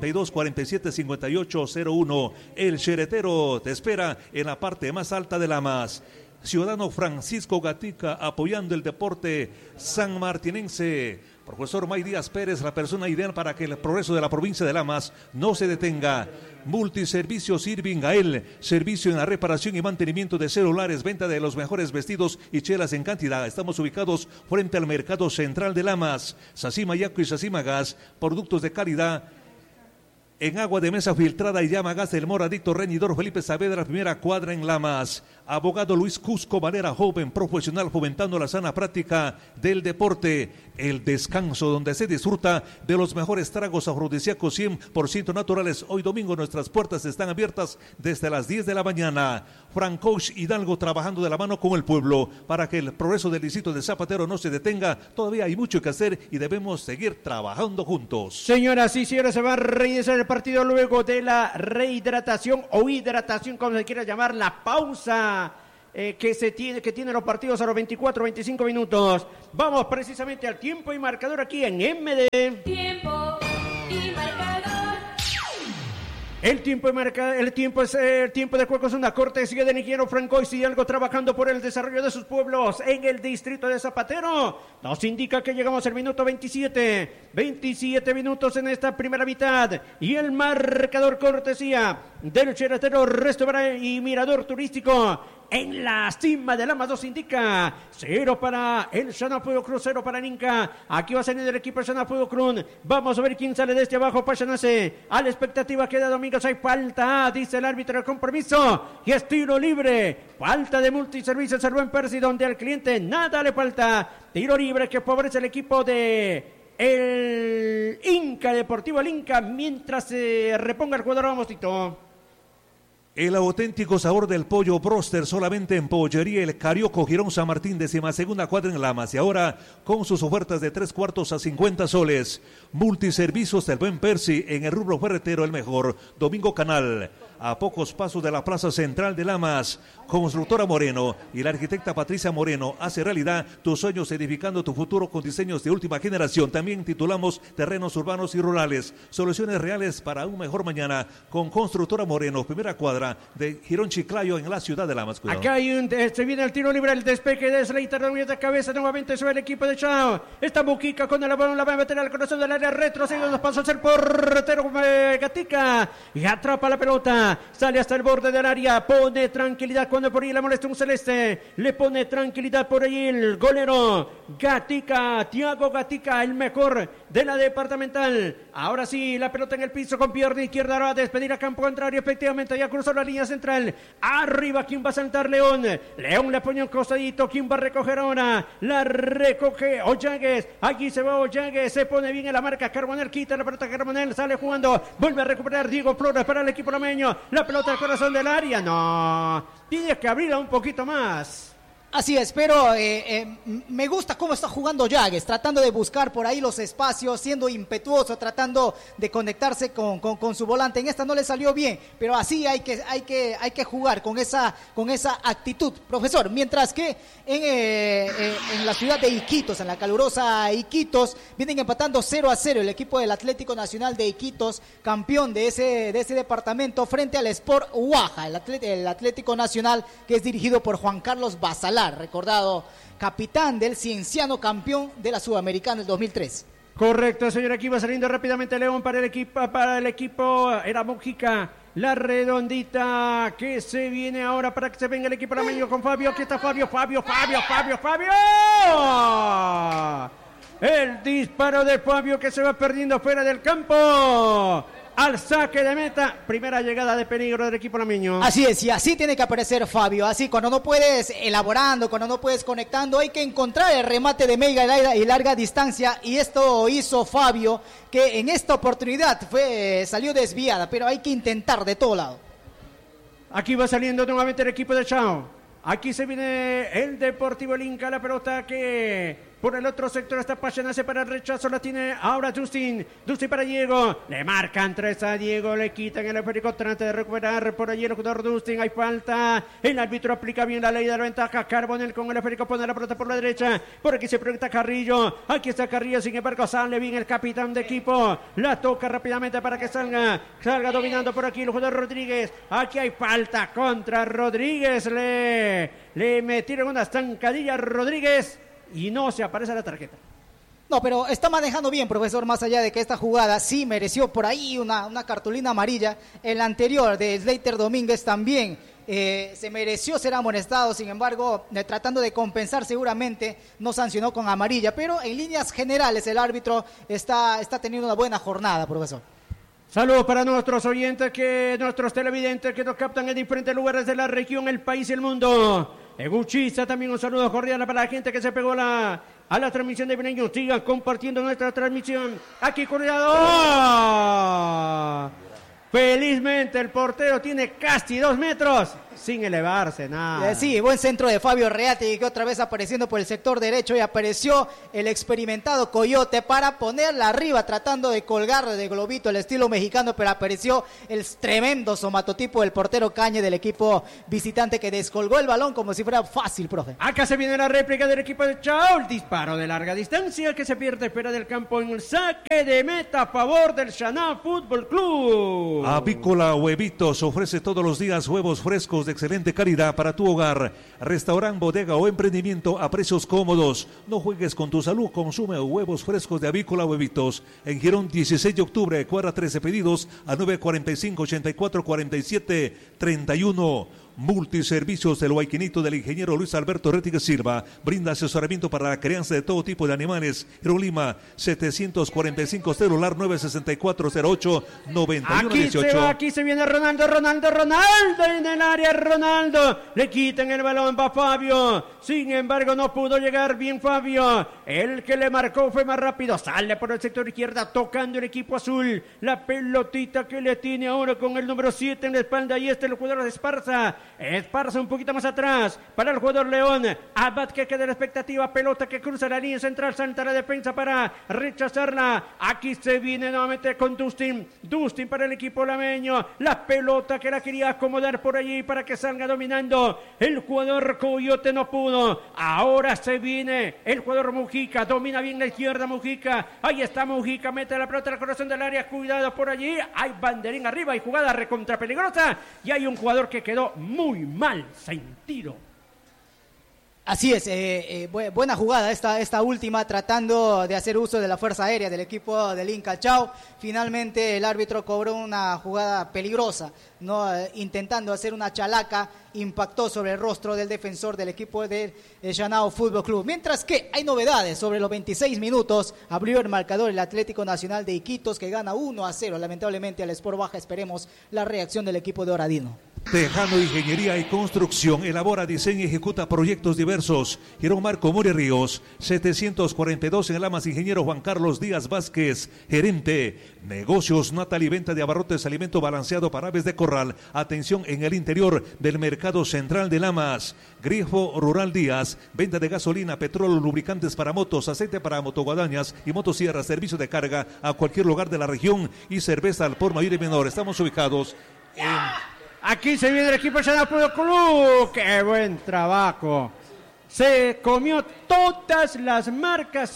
992-475801. El Sheretero te espera en la parte más alta de Lamas. Ciudadano Francisco Gatica, apoyando el deporte sanmartinense. Profesor May Díaz Pérez, la persona ideal para que el progreso de la provincia de Lamas no se detenga. Multiservicios Irving Gael, servicio en la reparación y mantenimiento de celulares, venta de los mejores vestidos y chelas en cantidad. Estamos ubicados frente al Mercado Central de Lamas. Sacima Yaco y Sacima Gas, productos de calidad en agua de mesa filtrada y llama gas del Moradicto Reñidor Felipe Saavedra, primera cuadra en Lamas. Abogado Luis Cusco Valera, joven profesional, fomentando la sana práctica del deporte. El Descanso, donde se disfruta de los mejores tragos afrodisíacos 100% naturales. Hoy domingo nuestras puertas están abiertas desde las 10 de la mañana. Francoch Hidalgo, trabajando de la mano con el pueblo para que el progreso del distrito de Zapatero no se detenga. Todavía hay mucho que hacer y debemos seguir trabajando juntos. Señoras y señores, se va a reiniciar el partido luego de la rehidratación o hidratación, como se quiera llamar, la pausa que tienen los partidos a los 24, 25 minutos. Vamos precisamente al tiempo y marcador aquí en MD. Tiempo y marcador. El tiempo de juego es una cortesía del ingeniero Francois Hidalgo, trabajando por el desarrollo de sus pueblos en el distrito de Zapatero. Nos indica que llegamos al minuto 27 minutos en esta primera mitad, y el marcador cortesía del Cheratero Restaurante y Mirador Turístico en la cima de Lamas nos indica 0 para el Xanafuego Cruz, 0 para el Inca. Aquí va a salir el equipo Xanafuego Cruz. Vamos a ver quién sale de este abajo. Payanase a la expectativa queda Domingos. Hay falta, dice el árbitro del compromiso, y es tiro libre. Falta de Multiservicios el buen Percy, donde al cliente nada le falta. Tiro libre que favorece el equipo de el Inca Deportivo, el Inca, mientras se reponga el jugador. Vamos, Tito. El auténtico sabor del pollo broster solamente en Pollería El Carioco, Girón San Martín, 12ª cuadra en Lamas. Y ahora con sus ofertas de 3/4 a 50 soles. Multiservicios del buen Percy, en el rubro ferretero el mejor. Domingo Canal, a pocos pasos de la Plaza Central de Lamas. Constructora Moreno y la arquitecta Patricia Moreno hace realidad tus sueños, edificando tu futuro con diseños de última generación. También titulamos terrenos urbanos y rurales. Soluciones reales para un mejor mañana con Constructora Moreno, primera cuadra de Girón Chiclayo en la ciudad de Lamas. Cuidado. Acá hay se viene el tiro libre, el despeje de Slater de cabeza nuevamente sobre el equipo de Chao. Esta Buquica con el balón la va a meter al corazón del área, retrocede, nos pasa a ser portero Gatica y atrapa la pelota, sale hasta el borde del área, pone tranquilidad cuando por ahí le molesta un celeste, le pone tranquilidad por ahí el golero Gatica, Tiago Gatica, el mejor de la departamental. Ahora sí, la pelota en el piso con pierna izquierda, va a despedir a campo contrario, efectivamente ya cruzó la línea central. Arriba, ¿quién va a saltar? León le pone un costadito, ¿quién va a recoger ahora? La recoge Ollagues, aquí se va Ollagues, se pone bien en la marca Carbonel, quita la pelota Carbonel, sale jugando, vuelve a recuperar Diego Flores para el equipo lameño, la pelota al corazón del área, no, tiene que abrirla un poquito más. Así es, pero me gusta cómo está jugando Yagues, tratando de buscar por ahí los espacios, siendo impetuoso, tratando de conectarse con su volante. En esta no le salió bien, pero así hay que jugar con esa actitud, profesor. Mientras que en la ciudad de Iquitos, en la calurosa Iquitos, vienen empatando 0-0 el equipo del Atlético Nacional de Iquitos, campeón de ese departamento, frente al Sport Huaja, el Atlético Nacional, que es dirigido por Juan Carlos Basalar, recordado capitán del Cienciano, campeón de la Sudamericana del 2003. Correcto, señor, aquí va saliendo rápidamente León para el equipo era Mojica, la redondita que se viene ahora para que se venga el equipo lameño con Fabio. Aquí está Fabio. El disparo de Fabio que se va perdiendo fuera del campo. Al saque de meta, primera llegada de peligro del equipo lameño. Así es, y así tiene que aparecer Fabio, así cuando no puedes elaborando, cuando no puedes conectando, hay que encontrar el remate de media y larga distancia, y esto hizo Fabio, que en esta oportunidad salió desviada, pero hay que intentar de todo lado. Aquí va saliendo nuevamente el equipo de Chao. Aquí se viene el Deportivo El Inca, la pelota que por el otro sector está Payanase para el rechazo, la tiene ahora Dustin para Diego, le marcan 3 a Diego, le quitan el esférico, trata de recuperar por allí el jugador Dustin, hay falta, el árbitro aplica bien la ley de la ventaja, Carbonel con el esférico pone la pelota por la derecha, por aquí se proyecta Carrillo, aquí está Carrillo, sin embargo sale bien el capitán de equipo, la toca rápidamente para que salga dominando por aquí el jugador Rodríguez, aquí hay falta contra Rodríguez, le metieron una zancadilla a Rodríguez y no se aparece la tarjeta. No, pero está manejando bien, profesor, más allá de que esta jugada sí mereció por ahí una cartulina amarilla. El anterior de Slater Domínguez también se mereció ser amonestado, sin embargo, tratando de compensar seguramente, no sancionó con amarilla, pero en líneas generales el árbitro está teniendo una buena jornada, profesor. Saludos para nuestros oyentes, nuestros televidentes que nos captan en diferentes lugares de la región, el país y el mundo. Eguchista, también un saludo cordial para la gente que se pegó a la transmisión de Beneño. Sigan compartiendo nuestra transmisión. Aquí, cuidado. Felizmente el portero tiene casi 2 metros sin elevarse, nada. Sí, buen centro de Fabio Reati, que otra vez apareciendo por el sector derecho, y apareció el experimentado Coyote para ponerla arriba, tratando de colgar de globito el estilo mexicano, pero apareció el tremendo somatotipo del portero Cañe del equipo visitante, que descolgó el balón como si fuera fácil, profe. Acá se viene la réplica del equipo de Chao, el disparo de larga distancia que se pierde fuera del campo en un saque de meta a favor del Xaná Fútbol Club. Avícola Huevitos ofrece todos los días huevos frescos de excelente calidad para tu hogar. Restaurante, bodega o emprendimiento a precios cómodos. No juegues con tu salud, consume huevos frescos de Avícola Huevitos. En Girón 16 de octubre, cuadra 13, pedidos a 945-8447-31. Multiservicios del Huayquinito del ingeniero Luis Alberto Rettigue Silva. Brinda asesoramiento para la crianza de todo tipo de animales. Lima 745, celular 964-08-9118. Aquí se viene Ronaldo en el área. Ronaldo, le quitan el balón, va Fabio. Sin embargo, no pudo llegar bien Fabio. El que le marcó fue más rápido. Sale por el sector izquierda, tocando el equipo azul. La pelotita que le tiene ahora con el número 7 en la espalda. Y el jugador de Esparza un poquito más atrás para el jugador León. Abad, que queda la expectativa, pelota que cruza la línea central, salta la defensa para rechazarla. Aquí se viene nuevamente con Dustin para el equipo lameño. La pelota que la quería acomodar por allí para que salga dominando el jugador Coyote, no pudo. Ahora se viene el jugador Mujica, domina bien la izquierda Mujica. Ahí está Mujica, mete la pelota al corazón del área, cuidado por allí. Hay banderín arriba, hay jugada recontra peligrosa y hay un jugador que quedó muy mal sentido. Así es, buena jugada esta última, tratando de hacer uso de la fuerza aérea del equipo del Inca Chao. Finalmente el árbitro cobró una jugada peligrosa, no intentando hacer una chalaca, impactó sobre el rostro del defensor del equipo del Xanao Fútbol Club. Mientras que hay novedades, sobre los 26 minutos abrió el marcador el Atlético Nacional de Iquitos, que gana 1-0 lamentablemente al Sport Baja. Esperemos la reacción del equipo de Oradino. Tejano Ingeniería y Construcción, elabora, diseña y ejecuta proyectos diversos. Girón Marco Muri Ríos, 742 en el Amas, ingeniero Juan Carlos Díaz Vázquez, gerente. Negocios Natal y venta de abarrotes, alimento balanceado para aves de corral. Atención en el interior del mercado central de Lamas. Grifo Rural Díaz, venta de gasolina, petróleo, lubricantes para motos, aceite para motoguadañas y motosierras, servicio de carga a cualquier lugar de la región y cerveza al por mayor y menor. Estamos ubicados en... Aquí se viene el equipo Xanao Fútbol Club. ¡Qué buen trabajo! Se comió todas las marcas,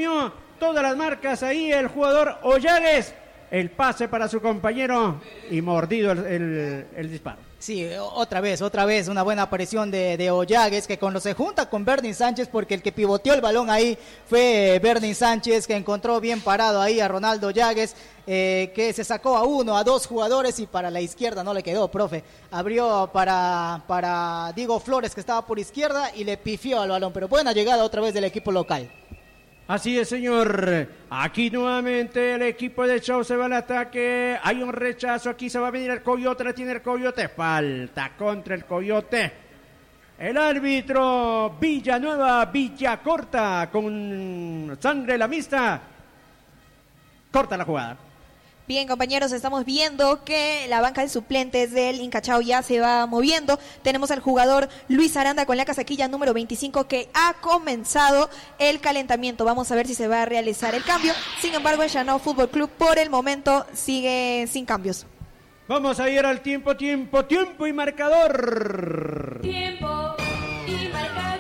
ahí el jugador Ollagues. El pase para su compañero y mordido el disparo. Sí, otra vez, una buena aparición de Ollagues, que cuando se junta con Bernie Sánchez, porque el que pivoteó el balón ahí fue Bernie Sánchez, que encontró bien parado ahí a Ronaldo Ollagues, que se sacó a 1, a 2 jugadores y para la izquierda no le quedó, profe. Abrió para Diego Flores, que estaba por izquierda, y le pifió al balón, pero buena llegada otra vez del equipo local. Así es, señor. Aquí nuevamente el equipo de Chao se va al ataque. Hay un rechazo. Aquí se va a venir el Coyote. La tiene el Coyote. Falta contra el Coyote. El árbitro Villanueva Villacorta, con sangre la mixta, corta la jugada. Bien, compañeros, estamos viendo que la banca de suplentes del Inca Chao ya se va moviendo. Tenemos al jugador Luis Aranda con la casaquilla número 25, que ha comenzado el calentamiento. Vamos a ver si se va a realizar el cambio. Sin embargo, el Xanao Fútbol Club por el momento sigue sin cambios. Vamos a ir al tiempo y marcador. Tiempo y marcador.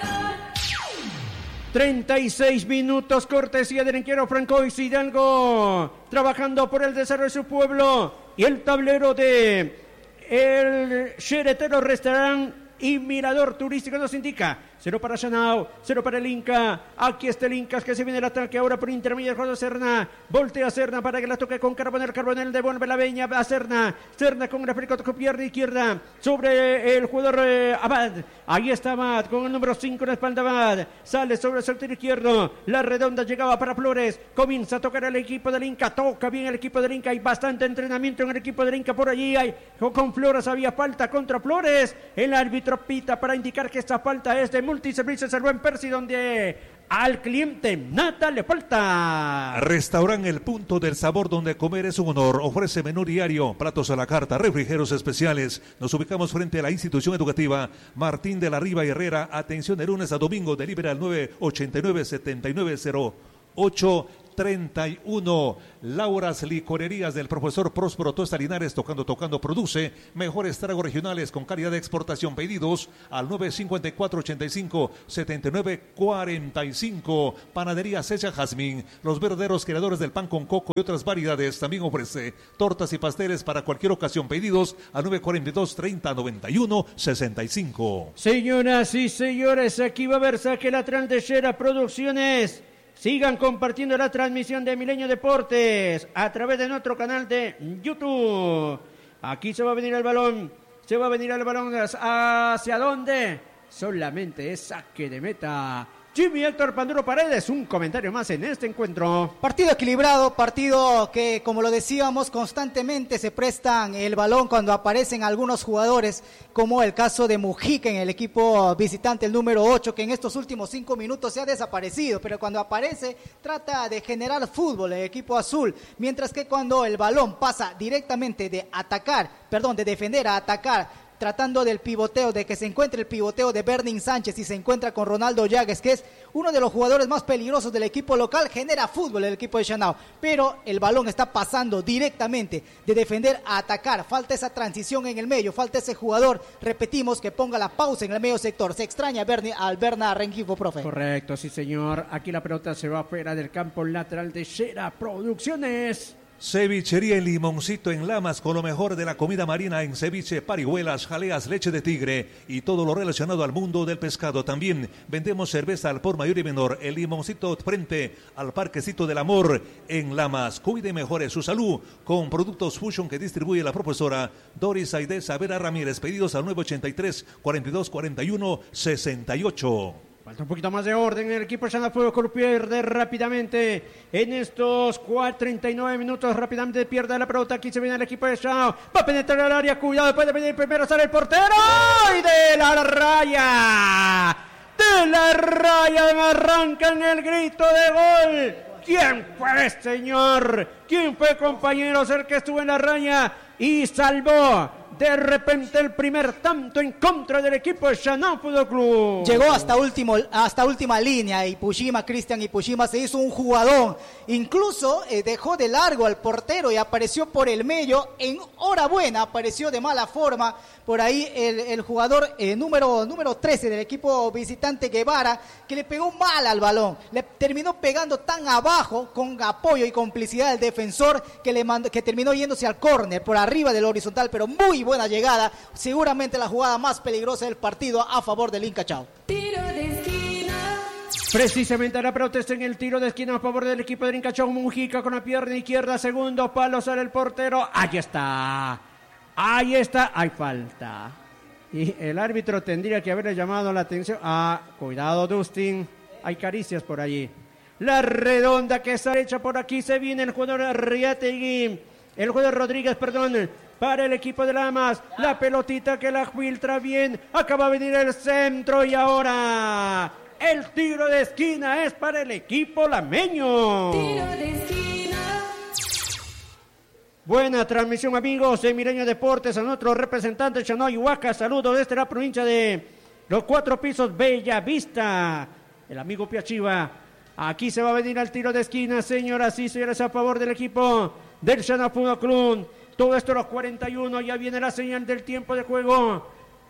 36 minutos, cortesía del inquero Francois Hidalgo, trabajando por el desarrollo de su pueblo. Y el tablero de el Xeretero Restaurant y Mirador Turístico nos indica 0 para Chanao, 0 para el Inca. Aquí está el Inca que se viene el ataque ahora por intermedio del jugador Serna. Voltea Serna para que la toque con Carbonel. Carbonel devuelve la veña a Serna. Serna con una pericoto con pierna izquierda sobre el jugador Abad. Ahí está Abad con el número 5 en la espalda Abad. Sale sobre el sector izquierdo. La redonda llegaba para Flores. Comienza a tocar el equipo del Inca. Toca bien el equipo del Inca. Hay bastante entrenamiento en el equipo del Inca por allí. Con Flores había falta contra Flores. El árbitro pita para indicar que esta falta es de Multiservicios El Buen Percy, donde al cliente nada le falta. Restaurante El Punto del Sabor, donde comer es un honor. Ofrece menú diario, platos a la carta, refrigerios especiales. Nos ubicamos frente a la institución educativa Martín de la Riva y Herrera. Atención de lunes a domingo. Delibera al 989-7908-31. Laura's Licorerías del profesor Próspero Tosta Linares, tocando, produce mejores tragos regionales con calidad de exportación. Pedidos al 954-85-7945. Panadería Secha Jazmín, los verdaderos creadores del pan con coco y otras variedades. También ofrece tortas y pasteles para cualquier ocasión. Pedidos al 942-3091-65. Señoras y señores, aquí va a haber saque lateral de Shera Producciones. Sigan compartiendo la transmisión de Milenio Deportes a través de nuestro canal de YouTube. Aquí se va a venir el balón. Se va a venir el balón hacia dónde. Solamente es saque de meta. Jimmy Héctor Panduro Paredes, un comentario más en este encuentro. Partido equilibrado, partido que, como lo decíamos, constantemente se prestan el balón cuando aparecen algunos jugadores, como el caso de Mujica en el equipo visitante, el número 8, que en estos últimos 5 minutos se ha desaparecido, pero cuando aparece trata de generar fútbol el equipo azul, mientras que cuando el balón pasa directamente de defender a atacar, tratando del pivoteo, de que se encuentre el pivoteo de Bernin Sánchez y se encuentra con Ronaldo Llagues, que es uno de los jugadores más peligrosos del equipo local, genera fútbol el equipo de Chanao, pero el balón está pasando directamente de defender a atacar, falta esa transición en el medio, falta ese jugador, repetimos, que ponga la pausa en el medio sector. Se extraña al Berna Rengifo, profe. Correcto, sí señor, aquí la pelota se va fuera del campo lateral de Shera Producciones. Cevichería El Limoncito en Lamas, con lo mejor de la comida marina en ceviche, parihuelas, jaleas, leche de tigre y todo lo relacionado al mundo del pescado. También vendemos cerveza al por mayor y menor. El Limoncito frente al Parquecito del Amor en Lamas. Cuide y mejore su salud con productos Fusion que distribuye la profesora Doris Aide Savera Ramírez. Pedidos al 983-4241-68. Falta un poquito más de orden en el equipo Chanao Fútbol Club. Pierde rápidamente en estos 39 minutos. Rápidamente pierde la pelota. Aquí se viene el equipo de Chanao. Va a penetrar al área. Cuidado, puede venir primero. Sale el portero. ¡Y de la raya! ¡De la raya! Arrancan el grito de gol. ¿Quién fue, señor? ¿Quién fue, compañeros, el que estuvo en la raya y salvó de repente el primer tanto en contra del equipo de Chanao Fútbol Club? Llegó hasta última línea y Cristian Ipushima se hizo un jugadón. Incluso dejó de largo al portero y apareció por el medio. En hora buena apareció de mala forma por ahí el jugador número 13 del equipo visitante, Guevara, que le pegó mal al balón. Le terminó pegando tan abajo con apoyo y complicidad del defensor que terminó yéndose al córner por arriba del horizontal, pero muy buena llegada, seguramente la jugada más peligrosa del partido a favor del Inca Chao. Tiro de esquina. Precisamente la protesta en el tiro de esquina a favor del equipo de Inca Chao. Mujica con la pierna izquierda, segundo palo, sale el portero, ahí está, hay falta. Y el árbitro tendría que haberle llamado la atención. Cuidado, Dustin, hay caricias por allí. La redonda que está hecha por aquí, se viene el jugador Riategui, el jugador Rodríguez, para el equipo de Lamas. La pelotita que la filtra bien, acaba de venir el centro y ahora el tiro de esquina es para el equipo lameño. Tiro de esquina. Buena transmisión, amigos de Milenio Deportes, a nuestro representante Chanao Huaca. Saludos desde la provincia de los 4 Pisos, Bella Vista, el amigo Piachiva. Aquí se va a venir al tiro de esquina, señoras y señores, a favor del equipo del Chanao Fútbol Club. Todo esto a los 41, ya viene la señal del tiempo de juego.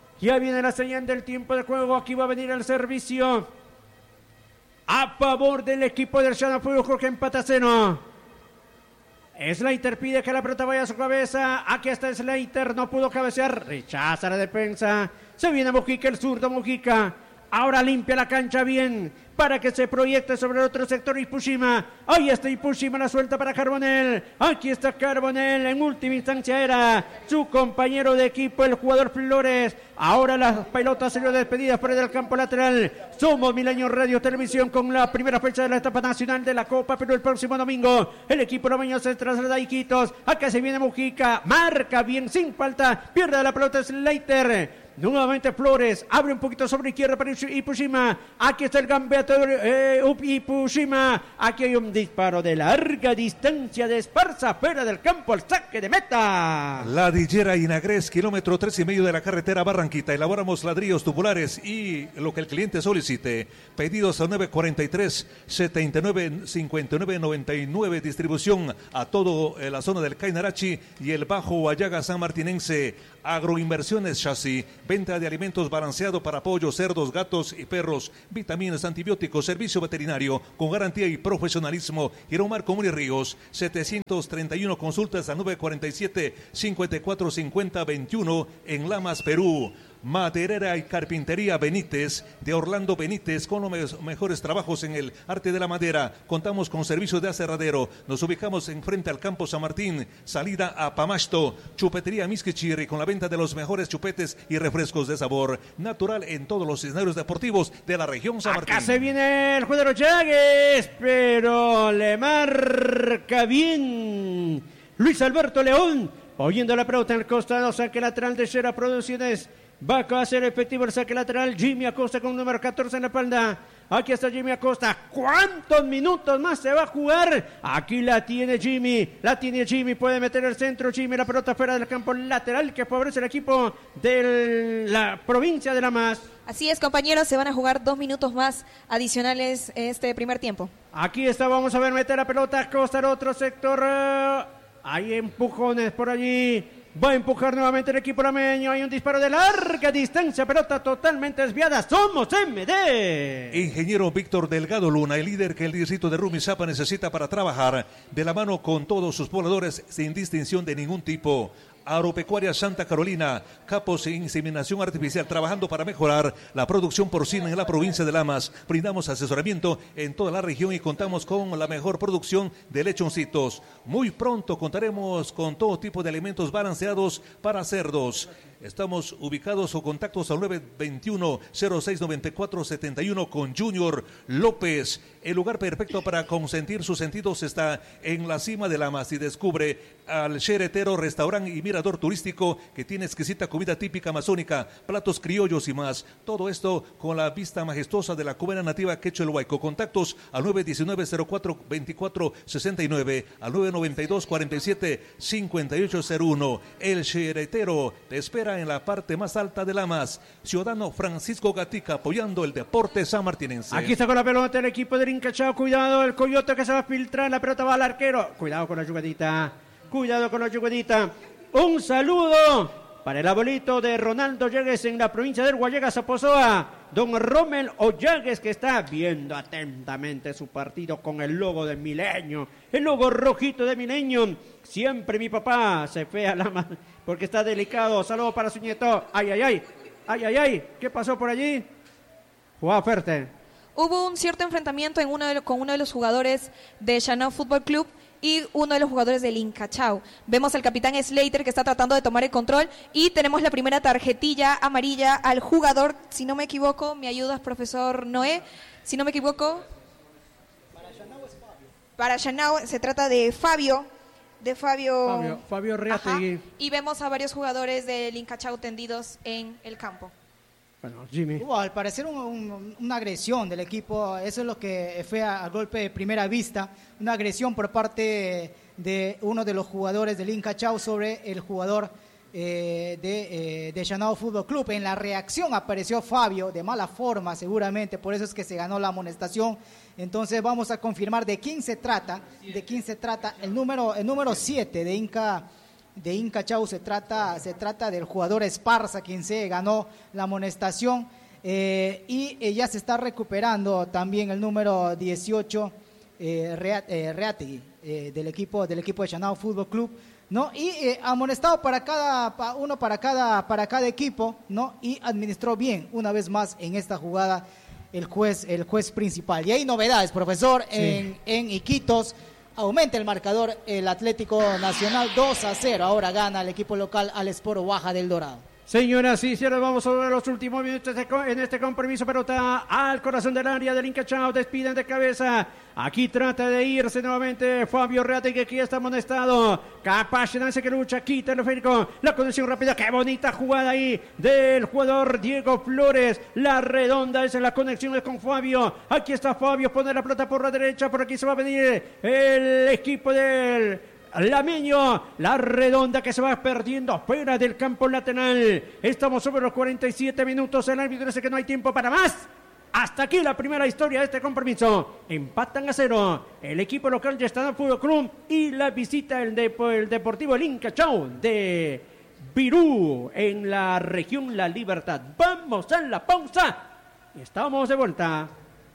Aquí va a venir el servicio a favor del equipo del Chanao Fútbol Club, que empata 0. Slater pide que la pelota vaya a su cabeza. Aquí está Slater, no pudo cabecear, rechaza la defensa. Se viene Mujica, el zurdo Mujica. Ahora limpia la cancha bien para que se proyecte sobre el otro sector Ipushima. Ahí está Ipushima, la suelta para Carbonell. Aquí está Carbonell, en última instancia era su compañero de equipo, el jugador Flores. Ahora las pelotas se despedidas por el campo lateral. Somos Milenio Radio Televisión con la primera fecha de la etapa nacional de la Copa Perú el próximo domingo. El equipo romeño se traslada a Iquitos. Acá se viene Mujica, marca bien sin falta, pierde la pelota Slater. Nuevamente Flores, abre un poquito sobre izquierda para Ipushima. Aquí está el gambeto Ipushima. Aquí hay un disparo de larga distancia de Esparza, fuera del campo, al saque de meta. Ladrillera Inagres, kilómetro 3,5 de la carretera Barranquita. Elaboramos ladrillos tubulares y lo que el cliente solicite. Pedidos a 943-79-59-99. Distribución a todo la zona del Cainarachi y el Bajo Guayaga San Martinense. Agroinversiones Chasis. Venta de alimentos balanceado para pollos, cerdos, gatos y perros. Vitaminas, antibióticos, servicio veterinario con garantía y profesionalismo. Giromar Común y Ríos, 731 consultas a 947-5450-21 en Lamas, Perú. Maderera y Carpintería Benítez, de Orlando Benítez, con los mejores trabajos en el arte de la madera. Contamos con servicios de aserradero. Nos ubicamos en frente al Campo San Martín, salida a Pamasto. Chupetería Misquichirri, con la venta de los mejores chupetes y refrescos de sabor natural en todos los escenarios deportivos de la región San Martín. Acá se viene el jugador Llagues, pero le marca bien Luis Alberto León, oyendo la pelota en el costado, saque lateral de Shera Producciones. Va a hacer efectivo el saque lateral. Jimmy Acosta con número 14 en la espalda. Aquí está Jimmy Acosta. ¿Cuántos minutos más se va a jugar? Aquí la tiene Jimmy. Puede meter el centro. Jimmy, la pelota fuera del campo lateral que favorece el equipo de la provincia de La Mas. Así es, compañeros. Se van a jugar 2 minutos más adicionales este primer tiempo. Aquí está. Vamos a ver meter la pelota. Acosta al otro sector. Hay empujones por allí. Va a empujar nuevamente el equipo rameño. Hay un disparo de larga distancia. Pelota totalmente desviada. Somos MD. Ingeniero Víctor Delgado Luna, el líder que el distrito de Rumizápa necesita para trabajar de la mano con todos sus pobladores sin distinción de ningún tipo. Agropecuaria Santa Carolina, capos e inseminación artificial, trabajando para mejorar la producción porcina en la provincia de Lamas. Brindamos asesoramiento en toda la región y contamos con la mejor producción de lechoncitos. Muy pronto contaremos con todo tipo de alimentos balanceados para cerdos. Estamos ubicados o contactos al 921-069471 con Junior López. El lugar perfecto para consentir sus sentidos está en la cima de Lamas y descubre al Xeretero Restaurante y Mirador Turístico que tiene exquisita comida típica amazónica, platos criollos y más. Todo esto con la vista majestuosa de la cubana nativa Quechuelhuaico. Contactos al 919-04-2469, al 992-47-5801. El Xeretero te espera en la parte más alta de Lamas. Ciudadano Francisco Gatica apoyando el deporte sanmartinense. Aquí está con la pelota el equipo de Incachao. Cuidado, el coyote que se va a filtrar. La pelota va al arquero. Cuidado con la jugadita. Un saludo para el abuelito de Ronaldo Llagues en la provincia del Guayaga, Zaposoa. Don Rommel Ollagues, que está viendo atentamente su partido con el logo de Milenio. El logo rojito de Milenio. Siempre mi papá se fue a la mano porque está delicado. Saludo para su nieto. Ay. ¿Qué pasó por allí? Jugaba fuerte. Hubo un cierto enfrentamiento con uno de los jugadores de Chanao Fútbol Club y uno de los jugadores del Incachao. Vemos al capitán Slater que está tratando de tomar el control y tenemos la primera tarjetilla amarilla al jugador, si no me equivoco, me ayudas, profesor Noé, si no me equivoco. Para Chanao se trata de Fabio Reategui. Y vemos a varios jugadores del Incachao tendidos en el campo. Bueno, Jimmy. Hubo al parecer una agresión del equipo, eso es lo que fue a golpe de primera vista, una agresión por parte de uno de los jugadores del Incachao sobre el jugador de Chanao Fútbol Club. En la reacción apareció Fabio de mala forma seguramente, por eso es que se ganó la amonestación. Entonces vamos a confirmar de quién se trata, el número 7 de Incachao se trata del jugador Esparza, quien se ganó la amonestación, y ya se está recuperando también el número 18, Reategui. del equipo de Chanao Fútbol Club, ¿no? Y amonestado para cada equipo, ¿no? Y administró bien una vez más en esta jugada el juez principal. Y hay novedades, profesor, sí. en Iquitos. Aumenta el marcador el Atlético Nacional 2-0. Ahora gana el equipo local al Sport Baja del Dorado. Señoras y señores, vamos a ver los últimos minutos en este compromiso. Pelota al corazón del área del Incachao. Despiden de cabeza. Aquí trata de irse nuevamente Fabio Reate, que aquí está amonestado. Capaz de darse que lucha. Quita el esférico. La conexión rápida. Qué bonita jugada ahí del jugador Diego Flores. La redonda es la conexión con Fabio. Aquí está Fabio. Pone la pelota por la derecha. Por aquí se va a venir el equipo del Lameño, la redonda que se va perdiendo fuera del campo lateral. Estamos sobre los 47 minutos. El árbitro dice que no hay tiempo para más. Hasta aquí la primera historia de este compromiso. Empatan a 0 el equipo local de Chanao Fútbol Club y la visita del Deportivo El Incachao de Virú en la región La Libertad. Vamos a la pausa. Estamos de vuelta.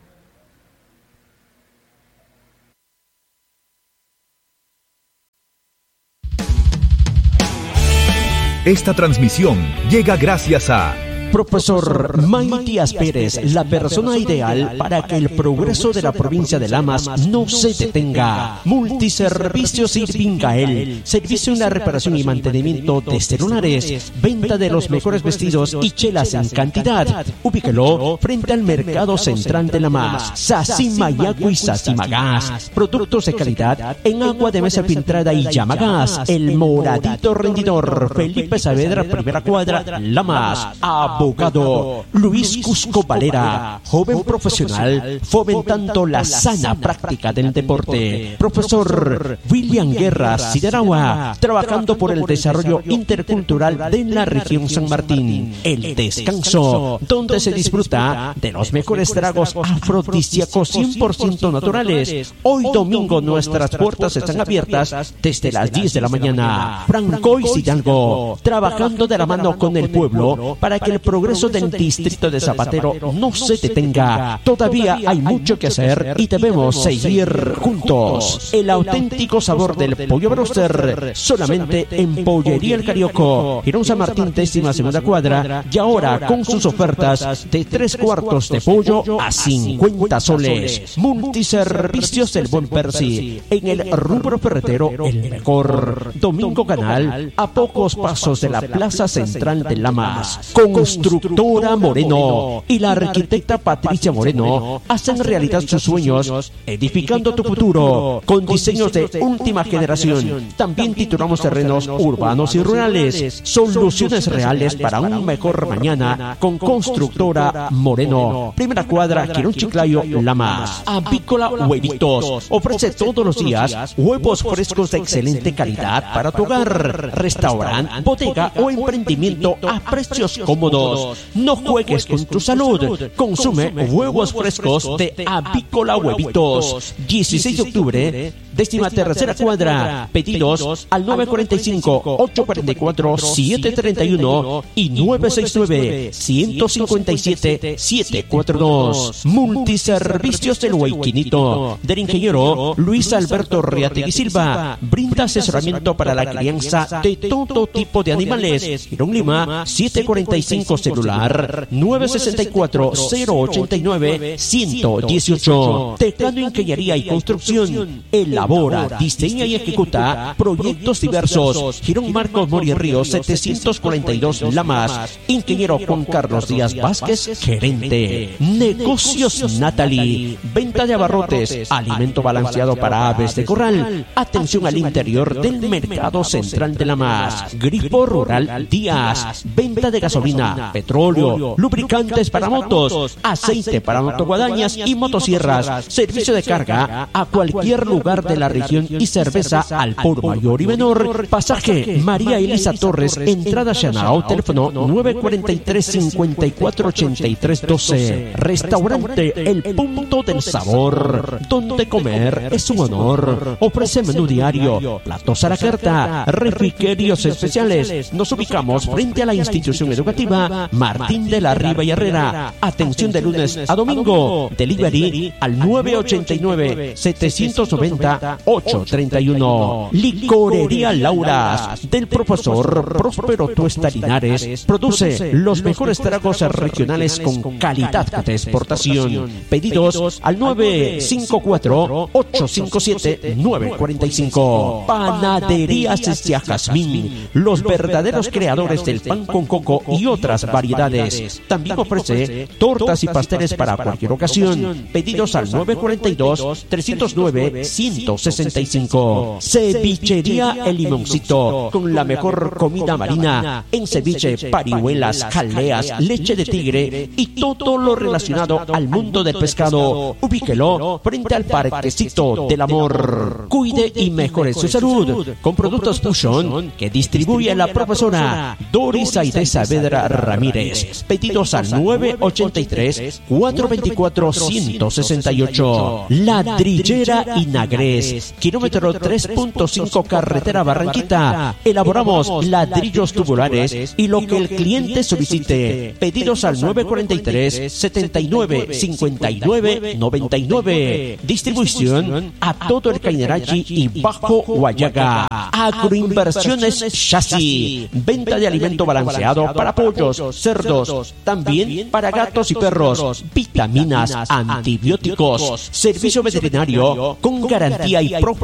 Esta transmisión llega gracias a Profesor Matías Pérez, la persona ideal para que el progreso de la provincia de Lamas no se detenga. Multiservicios Irvingael, servicio en la reparación y mantenimiento de celulares, venta de los mejores vestidos y chelas en cantidad. Ubíquelo frente al Mercado Central de Lamas. Sacimayacu y Sacimagas, productos de calidad en agua de mesa filtrada y llamagas. El Moradito Rendidor, Felipe Saavedra, primera cuadra, Lamas. Abogado Luis Cusco Valera, joven profesional, fomentando la sana práctica del deporte. Profesor William Guerra Sideragua, trabajando por el desarrollo intercultural de la región San Martín. El Descanso, donde se disfruta de los mejores tragos afrodisíacos 100% naturales. Hoy domingo nuestras puertas están abiertas desde las 10 de la mañana. Francois Hidalgo, trabajando de la mano con el pueblo para que el progreso del distrito de Zapatero no se detenga. Todavía hay mucho que hacer y debemos seguir juntos. El auténtico sabor del pollo broster solamente en Pollería El Carioco, Girón San Martín, 12ª cuadra, y ahora con sus ofertas de 3 cuartos de pollo a 50 soles. Multiservicios del Buen Percy, en el rubro ferretero el mejor. Domingo Canal, a pocos pasos de la Plaza Central de Lamas. Constructora Moreno y la arquitecta Patricia Moreno hacen realidad sus sueños, edificando tu futuro con diseños de última generación. También titulamos terrenos urbanos y rurales. Soluciones reales para un mejor mañana con Constructora Moreno. Primera cuadra, Quirón Chiclayo, Lamas. Avícola Huevitos ofrece todos los días huevos frescos de excelente calidad para tu hogar, restaurante, bodega o emprendimiento a precios cómodos. No juegues con tu salud. Consume huevos frescos de Avícola Huevitos. 16 de octubre, 13ª cuadra. Pedidos al 945-844-731 y 969-157-742. Multiservicios del Huayquinito, del ingeniero Luis Alberto Reategui Silva. Brinda asesoramiento para la crianza de todo tipo de animales. Girón Lima, 745, celular 964-089-118. Teclado Ingeniería y Construcción. Elabora, diseña y ejecuta proyectos diversos. Girón Marcos Mori Ríos, 742 Lamas. Ingeniero Juan Carlos Díaz Vázquez, gerente. Negocios Natalie, venta de abarrotes, alimento balanceado para aves de corral. Atención al interior del Mercado Central de Lamas. Gripo Rural Díaz, venta de gasolina, petróleo, lubricantes para motos, aceite para motoguadañas y motosierras, servicio de carga a cualquier lugar de la región y cerveza al por mayor y menor. Pasaje María Elisa Torres, entrada Chanao, teléfono 943-548312. Restaurante El Punto del Sabor, donde comer es un honor. Ofrece menú diario, platos a la carta, refrigerios especiales. Nos ubicamos frente a la institución educativa Nueva, Martín de la Riva y Herrera. Atención de lunes a domingo. Delivery al 989-790-831. Licorería Lauras del profesor Próspero Tuesta Linares produce los mejores tragos regionales con calidad de exportación. Pedidos al 954-857-945. Panaderías Estia Jazmín, los verdaderos creadores del pan con coco y otras variedades. También ofrece tortas y pasteles para cualquier ocasión. Pedidos al 942-309-165. Cevichería El Limoncito, con la mejor comida marina en ceviche, parihuelas, jaleas, leche de tigre y todo lo relacionado al mundo del pescado. Ubíquelo frente al Parquecito del Amor. Cuide y mejore su salud con productos Fusion que distribuye la profesora Doris Aide Saavedra Ramírez. Pedidos al 983-424-168. Ladrillera Inagres, kilómetro 3.5 carretera Barranquita. Elaboramos ladrillos tubulares y lo que el cliente solicite. Pedidos al 943-79-59-99. Distribución a todo el Cañarachi y Bajo Guayaga. Agroinversiones Chasis. Venta de alimento balanceado para pollos, cerdos, también para gatos y perros. Vitaminas, antibióticos. Servicio veterinario con garantía y